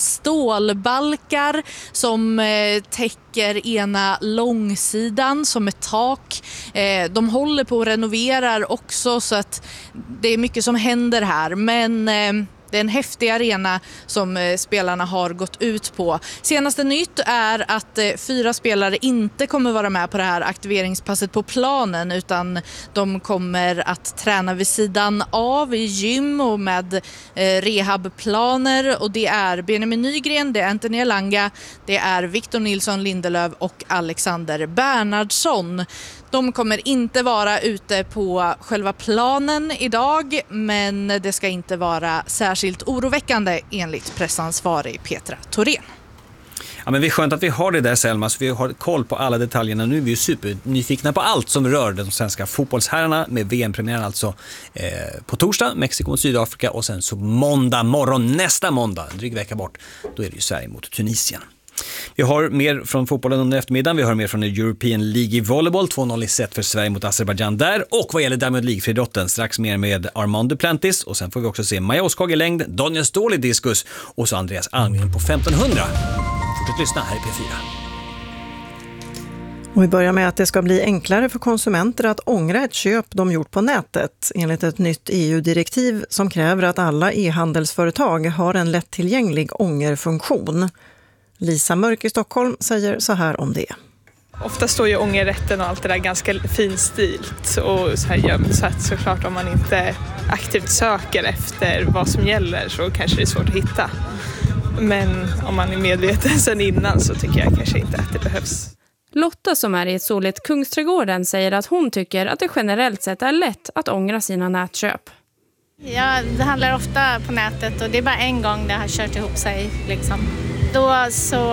stålbalkar som täcker ena långsidan som ett tak. De håller på att renovera också så att det är mycket som händer här, men eh, det är en häftig arena som eh, spelarna har gått ut på. Senaste nytt är att eh, fyra spelare inte kommer vara med på det här aktiveringspasset på planen, utan de kommer att träna vid sidan av i gym och med eh, rehabplaner, och det är Benjamin Nygren, det är Anthony Elanga, det är Victor Nilsson Lindelöf och Alexander Bernhardsson. De kommer inte vara ute på själva planen idag, men det ska inte vara särskilt oroväckande enligt pressansvarig Petra Thorén. Ja, men det är skönt att vi har det där Selma, så vi har koll på alla detaljerna. Nu är vi ju supernyfikna på allt som rör de svenska fotbollsherrarna med V M-premiären alltså eh, på torsdag, Mexiko mot Sydafrika, och sen så måndag morgon, nästa måndag, en dryg vecka bort, då är det ju Sverige mot Tunisien. Vi har mer från fotbollen under eftermiddagen. Vi har mer från European League i volleyboll. två noll i set för Sverige mot Azerbaijan där. Och vad gäller Diamond League-friidrotten, strax mer med Armand Duplantis. Och sen får vi också se Maja Åskog i längd, Daniel Ståhl i diskus och så Andreas Almgren på femtonhundra. Fortsätt lyssna här i P fyra. Och vi börjar med att det ska bli enklare för konsumenter att ångra ett köp de gjort på nätet enligt ett nytt E U-direktiv som kräver att alla e-handelsföretag har en lättillgänglig ångerfunktion. Lisa Mörk i Stockholm säger så här om det. Ofta står ju ångerrätten och allt det där ganska finstilt och så här gömt, så att såklart om man inte aktivt söker efter vad som gäller så kanske det är svårt att hitta. Men om man är medveten sedan innan så tycker jag kanske inte att det behövs. Lotta som är i ett soligt Kungsträdgården säger att hon tycker att det generellt sett är lätt att ångra sina nätköp. Ja, det handlar ofta på nätet och det är bara en gång det har kört ihop sig liksom. Då så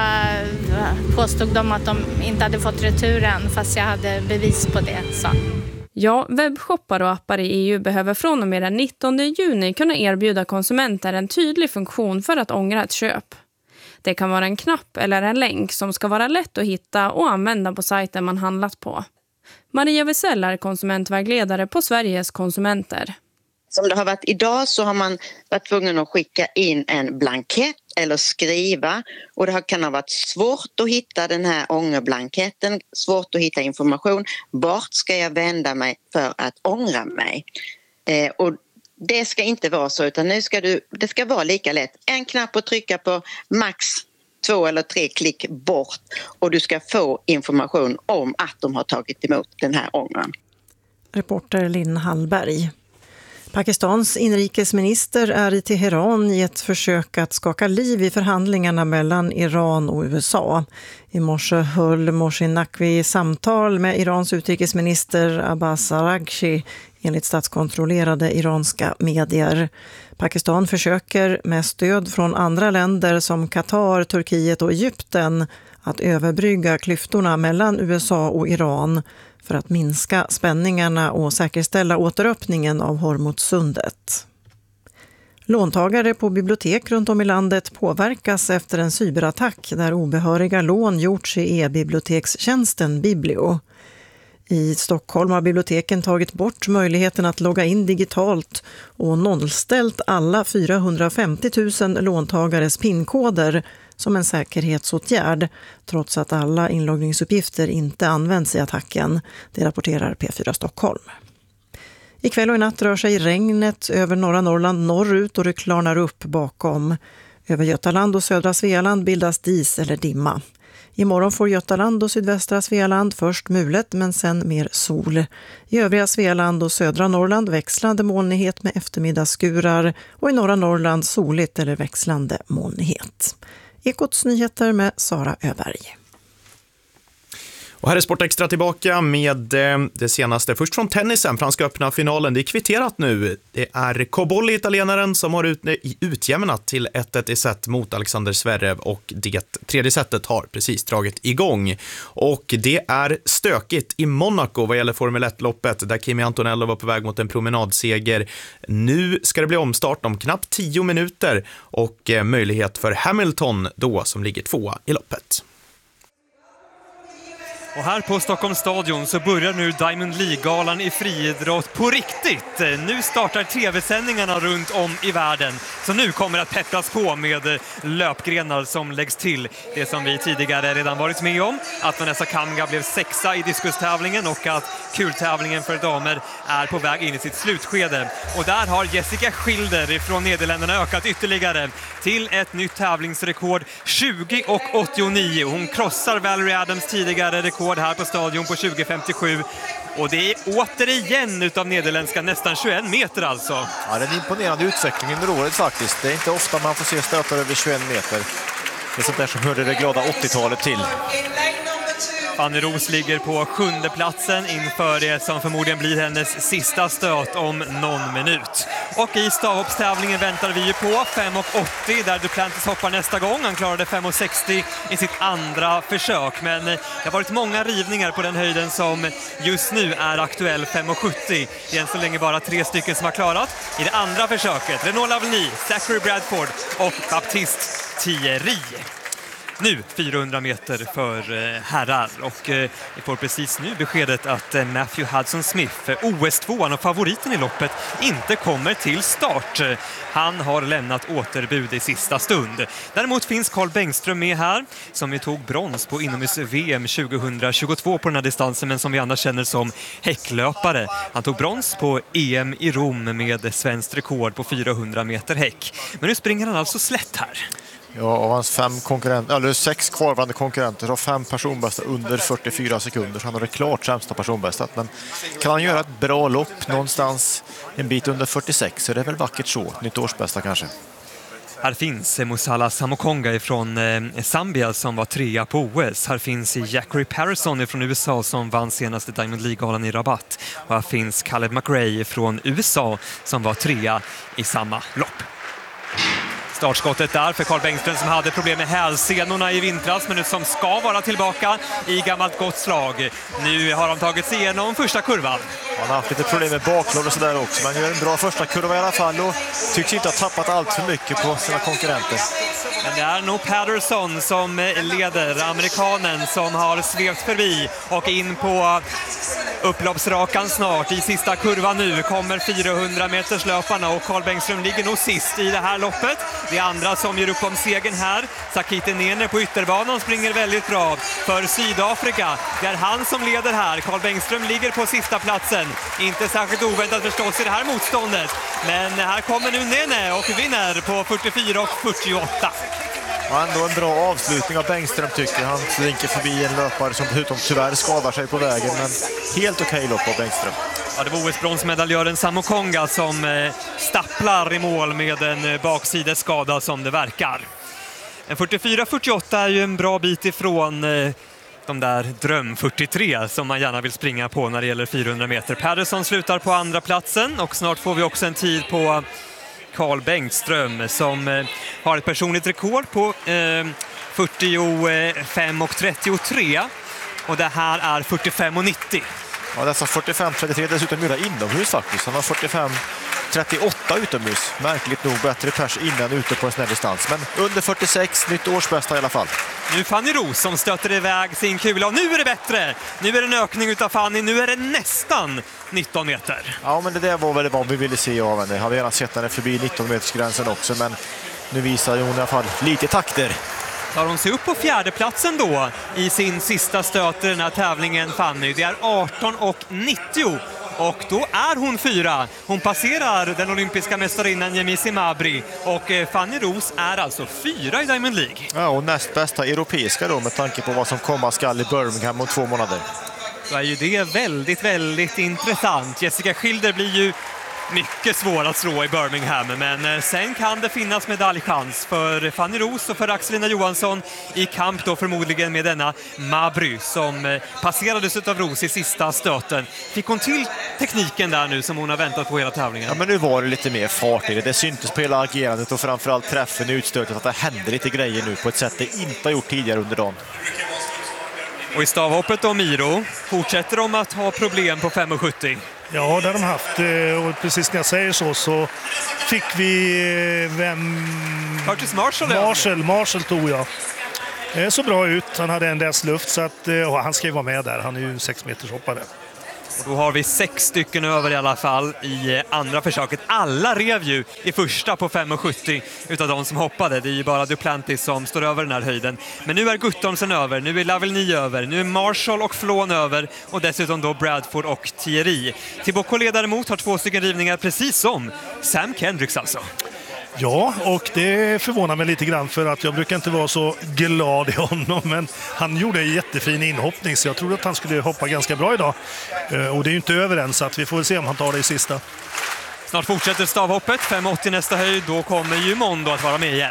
uh, påstod de att de inte hade fått returen fast jag hade bevis på det. Så. Ja, webbshoppar och appar i E U behöver från och med den nittonde juni kunna erbjuda konsumenter en tydlig funktion för att ångra ett köp. Det kan vara en knapp eller en länk som ska vara lätt att hitta och använda på sajten man handlat på. Maria Wesell är konsumentvägledare på Sveriges konsumenter. Som det har varit idag så har man varit tvungen att skicka in en blankett eller skriva, och det kan ha varit svårt att hitta den här ångerblanketten, svårt att hitta information. Vart ska jag vända mig för att ångra mig? Eh, och det ska inte vara så, utan nu ska du, det ska vara lika lätt. En knapp att trycka på, max två eller tre klick bort, och du ska få information om att de har tagit emot den här ångern. Reporter Linn Hallberg. Pakistans inrikesminister är i Teheran i ett försök att skaka liv i förhandlingarna mellan Iran och U S A. I morse höll Mohsin Naqvi samtal med Irans utrikesminister Abbas Araghchi enligt statskontrollerade iranska medier. Pakistan försöker med stöd från andra länder som Qatar, Turkiet och Egypten att överbrygga klyftorna mellan U S A och Iran för att minska spänningarna och säkerställa återöppningen av Hormuzsundet. Låntagare på bibliotek runt om i landet påverkas efter en cyberattack där obehöriga lån gjorts i e-bibliotekstjänsten Biblio. I Stockholm har biblioteken tagit bort möjligheten att logga in digitalt och nollställt alla fyrahundrafemtio tusen låntagares pinkoder som en säkerhetsåtgärd, trots att alla inloggningsuppgifter inte används i attacken. Det rapporterar P fyra Stockholm. Ikväll och i natt rör sig regnet över norra Norrland norrut och det klarnar upp bakom. Över Götaland och södra Svealand bildas dis eller dimma. Imorgon får Götaland och sydvästra Svealand först mulet men sen mer sol. I övriga Svealand och södra Norrland växlande molnighet med eftermiddagsskurar och i norra Norrland soligt eller växlande molnighet. Ekots nyheter med Sara Öberg. Och här är Sportextra tillbaka med det senaste. Först från tennisen, franska öppna finalen. Det är kvitterat nu. Det är Cobolli, italienaren, som har ut, utjämnat till ett ett i set mot Alexander Zverev och det tredje setet har precis dragit igång. Och det är stökigt i Monaco vad gäller Formel ett-loppet där Kimi Antonello var på väg mot en promenadseger. Nu ska det bli omstart om knappt tio minuter och möjlighet för Hamilton då som ligger tvåa i loppet. Och här på Stockholms stadion så börjar nu Diamond League-galan i friidrott på riktigt. Nu startar tv-sändningarna runt om i världen. Så nu kommer att peppras på med löpgrenar som läggs till. Det som vi tidigare redan varit med om. Att Vanessa Kamga blev sexa i diskustävlingen och att kultävlingen för damer är på väg in i sitt slutskede. Och där har Jessica Schilder från Nederländerna ökat ytterligare till ett nytt tävlingsrekord tjugo och åttionio. Hon krossar Valerie Adams tidigare rekord här på stadion på tjugo femtiosju. Och det är återigen utav nederländska nästan tjugoett meter alltså. Ja, det är en imponerande utveckling under året faktiskt. Det är inte ofta man får se stötar över tjugoett meter. Det är sånt där som hörde det glada åttiotalet till. Fanny Roos ligger på sjunde platsen inför det som förmodligen blir hennes sista stöt om någon minut. Och i stavhoppstävlingen väntar vi ju på fem och åttio där Duplantis hoppar nästa gång. Han klarade fem och sextio i sitt andra försök. Men det har varit många rivningar på den höjden som just nu är aktuell fem och sjuttio. Det är än så länge bara tre stycken som har klarat. I det andra försöket Renaud Lavigny, Zachary Bradford och Baptiste Thierry. Nu fyrahundra meter för herrar och vi får precis nu beskedet att Matthew Hudson-Smith, O S-tvåan och favoriten i loppet, inte kommer till start. Han har lämnat återbud i sista stund. Däremot finns Carl Bengström med här som vi tog brons på inomhus-V M tjugohundratjugotvå på den här distansen men som vi annars känner som häcklöpare. Han tog brons på E M i Rom med svenskt rekord på fyrahundra meter häck. Men nu springer han alltså slätt här. Ja, av hans fem konkurrenter, eller sex kvarvarande konkurrenter har fem personbästa under fyrtiofyra sekunder. Så han har det klart sämsta personbästat. Men kan han göra ett bra lopp någonstans en bit under fyrtiosex så är det väl vackert så. Nytt årsbästa kanske. Här finns Musala Samokonga från eh, Zambia som var trea på O S. Här finns Jackery Parison från U S A som vann senaste Diamond League-galan i Rabat. Och här finns Caleb McRae från U S A som var trea i samma lopp. Startskottet där för Carl Bengström som hade problem med hälsenorna i vintras men nu som ska vara tillbaka i gammalt gott slag. Nu har de tagit sig igenom första kurvan. Han har haft lite problem med baklåd och sådär också men gör en bra första kurva i alla fall och tycks inte ha tappat allt för mycket på sina konkurrenter. Men det är nog Patterson som leder, amerikanen som har svept förbi och in på upploppsrakan snart. I sista kurvan nu kommer fyrahundra meters löparna och Carl Bengström ligger nog sist i det här loppet. Det andra som gör upp om segern här, Sakite Nene på ytterbanan springer väldigt bra för Sydafrika. Det är han som leder här. Carl Bengström ligger på sista platsen. Inte särskilt oväntat förstås i det här motståndet. Men här kommer nu Nene och vinner på fyrtiofyra och fyrtioåtta. Och ändå en bra avslutning av Bengström tycker han. Slinker förbi en löpare som utom tyvärr skadar sig på vägen. Men helt okej lopp av Bengström. Ja, det var O S-bronsmedaljören Samo Konga som eh, stapplar i mål med en eh, baksideskada som det verkar. En fyrtiofyra fyrtioåtta är ju en bra bit ifrån eh, de där dröm fyrtiotre som man gärna vill springa på när det gäller fyrahundra meter. Patterson slutar på andra platsen och snart får vi också en tid på Carl Bengtström som eh, har ett personligt rekord på eh, fyrtiofem och trettiotre och det här är fyrtiofem och nittio. Ja, dessa fyrtiofem trettiotre dessutom gjorda inomhus faktiskt. Han har fyrtiofem trettioåtta utomhus. Märkligt nog bättre pers innan ute på en snäll distans. Men under fyrtiosex, nytt årsbästa i alla fall. Nu Fanny Roos som stöter iväg sin kula och nu är det bättre. Nu är det en ökning utav Fanny, nu är det nästan nitton meter. Ja, men det där var väl vad vi ville se av henne. Jag hade gärna sett henne förbi nitton metersgränsen också, men nu visar hon i alla fall lite takter. Tar hon sig upp på fjärdeplatsen då i sin sista stöt i den här tävlingen, Fanny. Det är arton och nittio och då är hon fyra. Hon passerar den olympiska mästarinnan Yemisi Mabry och Fanny Roos är alltså fyra i Diamond League. Ja, och näst bästa europeiska då med tanke på vad som komma skall i Birmingham om två månader. Då är ju det väldigt, väldigt intressant. Jessica Schilder blir ju mycket svår att slå i Birmingham, men sen kan det finnas medaljchans för Fanny Roos och för Axelina Johansson i kamp då förmodligen med denna Mabry som passerades av Roos i sista stöten. Fick hon till tekniken där nu som hon har väntat på hela tävlingen? Ja, men nu var det lite mer fart i det. Det syntes på hela agerandet och framförallt träffen i utstötet att det händer lite grejer nu på ett sätt det inte har gjort tidigare under dagen. Och i stavhoppet då, Miro, fortsätter de att ha problem på fem sjuttio? Ja, det har de haft. Och precis när jag säger så så fick vi vem... Curtis Marshall. Marshall, Marshall tog jag. Det såg bra ut. Han hade en dess luft så att och han ska ju vara med där. Han är ju sex meters hoppare. Och då har vi sex stycken över i alla fall i andra försöket. Alla rev ju i första på fem sjuttio utav de som hoppade. Det är ju bara Duplantis som står över den här höjden. Men nu är Guttormsen över, nu är Lavellny över, nu är Marshall och Flån över och dessutom då Bradford och Thierry. Thibaut Collet däremot har två stycken rivningar precis som Sam Kendricks alltså. Ja, och det förvånar mig lite grann för att jag brukar inte vara så glad i honom, men han gjorde en jättefin inhoppning så jag trodde att han skulle hoppa ganska bra idag. Och det är ju inte över än så att vi får se om han tar det i sista. Snart fortsätter stavhoppet, fem åttio nästa höjd, då kommer ju Mondo att vara med igen.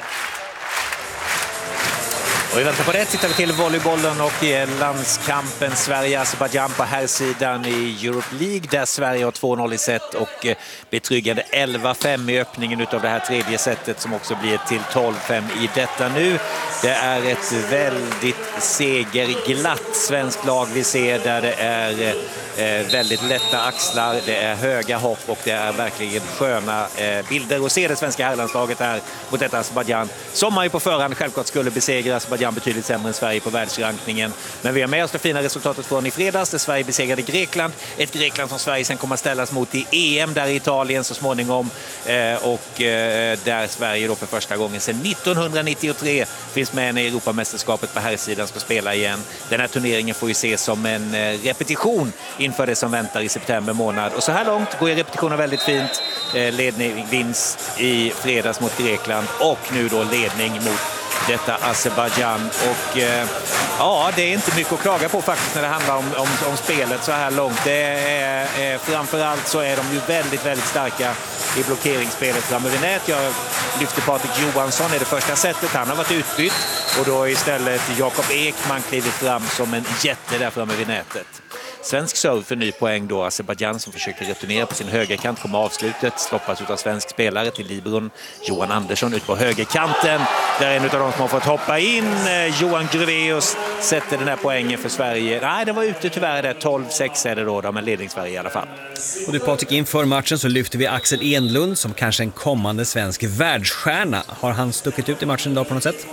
Och i väntan på det tittar vi till volleybollen och landskampen Sverige-Azerbaijan på här sidan i Europe League där Sverige har två noll i set och betryggande elva fem i öppningen utav det här tredje setet som också blir till tolv fem i detta nu. Det är ett väldigt segerglatt svenskt lag vi ser där det är eh, väldigt lätta axlar, det är höga hopp och det är verkligen sköna eh, bilder att se det svenska herrlandslaget här mot detta Azerbaijan som man ju på förhand självklart skulle besegra. Azerbaijan betydligt sämre än Sverige på världsrankningen. Men vi har med oss det fina resultatet från i fredags där Sverige besegrade Grekland. Ett Grekland som Sverige sen kommer att ställas mot i E M där i Italien så småningom. Eh, och eh, där Sverige då för första gången sedan nittonhundranittiotre finns med i Europamästerskapet på här sidan ska spela igen. Den här turneringen får ju ses som en eh, repetition inför det som väntar i september månad. Och så här långt går repetitionen väldigt fint. Eh, ledning, vinst i fredags mot Grekland och nu då ledning mot detta Azerbaijan och eh, ja, det är inte mycket att klaga på faktiskt när det handlar om, om, om spelet så här långt. Det är, eh, framförallt så är de ju väldigt, väldigt starka i blockeringsspelet framme vid nät. Jag lyfter Patrik Johansson i det första sättet. Han har varit utbytt och då istället Jakob Ekman klivit fram som en jätte där framme vid nätet. Svensk serve för ny poäng då. Azerbaijan som försöker returnera på sin högerkant kommer avslutet. Stoppas ut av svensk spelare till libron Johan Andersson ut på högerkanten. Där är en av de som har fått hoppa in. Johan Gruveus sätter den här poängen för Sverige. Nej, den var ute tyvärr där. tolv sex är det då, men ledning Sverige i alla fall. Och du Patrik, inför matchen så lyfter vi Axel Enlund som kanske en kommande svensk världsstjärna. Har han stuckit ut i matchen idag på något sätt?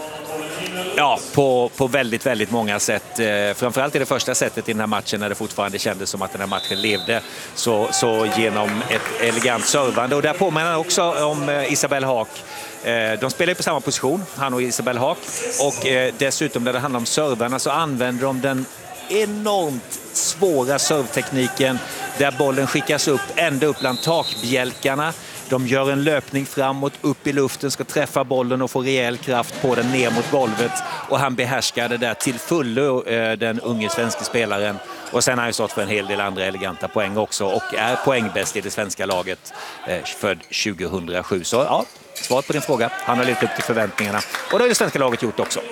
Ja, på, på väldigt, väldigt många sätt. Eh, framförallt i det första sättet i den här matchen när det fortfarande kändes som att den här matchen levde. Så, så genom ett elegant servande. Och där påminner han också om eh, Isabelle Haak. Eh, de spelar på samma position, han och Isabelle Haak. Och eh, dessutom när det handlar om servarna så använder de den enormt svåra servtekniken där bollen skickas upp ända upp bland takbjälkarna. De gör en löpning framåt, upp i luften, ska träffa bollen och få rejäl kraft på den ner mot golvet. Och han behärskar det där till fullo, den unge svenska spelaren. Och sen har han stått för en hel del andra eleganta poäng också och är poängbäst i det svenska laget för tjugohundrasju. Så ja, svar på din fråga. Han har levt upp till förväntningarna. Och det har det svenska laget gjort också.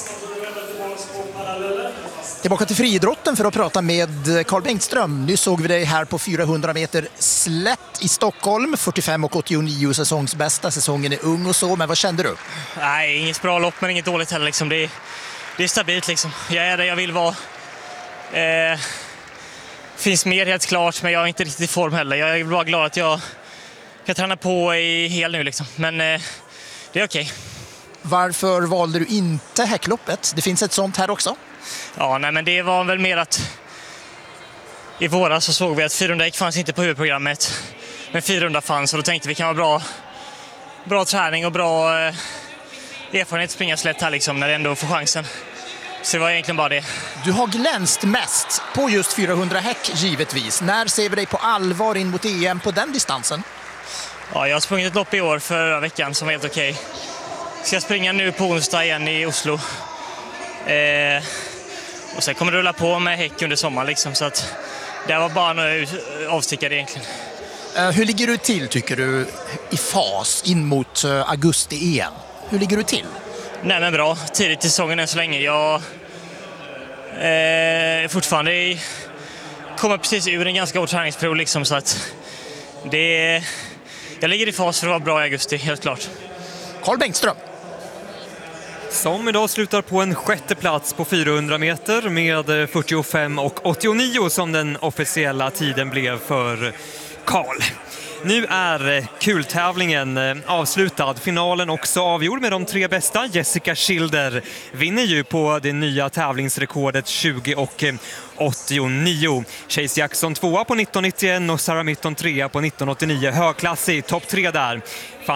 Tillbaka till friidrotten för att prata med Carl Bengtström. Nu såg vi dig här på fyrahundra meter slätt i Stockholm. fyrtiofem och åttionio säsongsbästa. Säsongen är ung och så, men vad kände du? Nej, inget bra lopp men inget dåligt heller. Liksom. Det, är, det är stabilt. Liksom. Jag är där jag vill vara. Eh, finns mer helt klart, men jag är inte riktigt i form heller. Jag är bara glad att jag kan träna på i hel nu. Liksom. Men eh, det är okej. Okay. Varför valde du inte häckloppet? Det finns ett sånt här också. Ja, nej, men det var väl mer att i våras så såg vi att fyrahundra häck fanns inte på huvudprogrammet. Men fyrahundra fanns och då tänkte vi kan vara bra, bra träning och bra eh, erfarenhet att springa slätt här liksom, när det ändå får chansen. Så det var egentligen bara det. Du har glänst mest på just fyrahundra häck givetvis. När ser vi dig på allvar in mot E M på den distansen? Ja, jag har sprungit ett lopp i år förra veckan som var helt okej. Ska jag springa nu på onsdag igen i Oslo. Eh, och sen kommer det rulla på med häck under sommaren liksom, så att det var bara några avstickare egentligen. Uh, hur ligger du till tycker du i fas in mot uh, augusti-E M? Hur ligger du till? Nej men bra, tidigt i säsongen än så länge. Jag eh, fortfarande i, kommer precis ur en ganska hård träningsperiod liksom, så att det, jag ligger i fas för att vara bra i augusti, helt klart. Carl Bengtström. Som idag slutar på en sjätte plats på fyrahundra meter med fyrtiofem och åttionio som den officiella tiden blev för Carl. Nu är kultävlingen avslutad. Finalen också avgjord med de tre bästa. Jessica Schilder vinner ju på det nya tävlingsrekordet tjugo och åttionio. Chase Jackson tvåa på nitton nittioen och Sarah Mitton trea på nitton åttionio. Högklassig, topp tre där.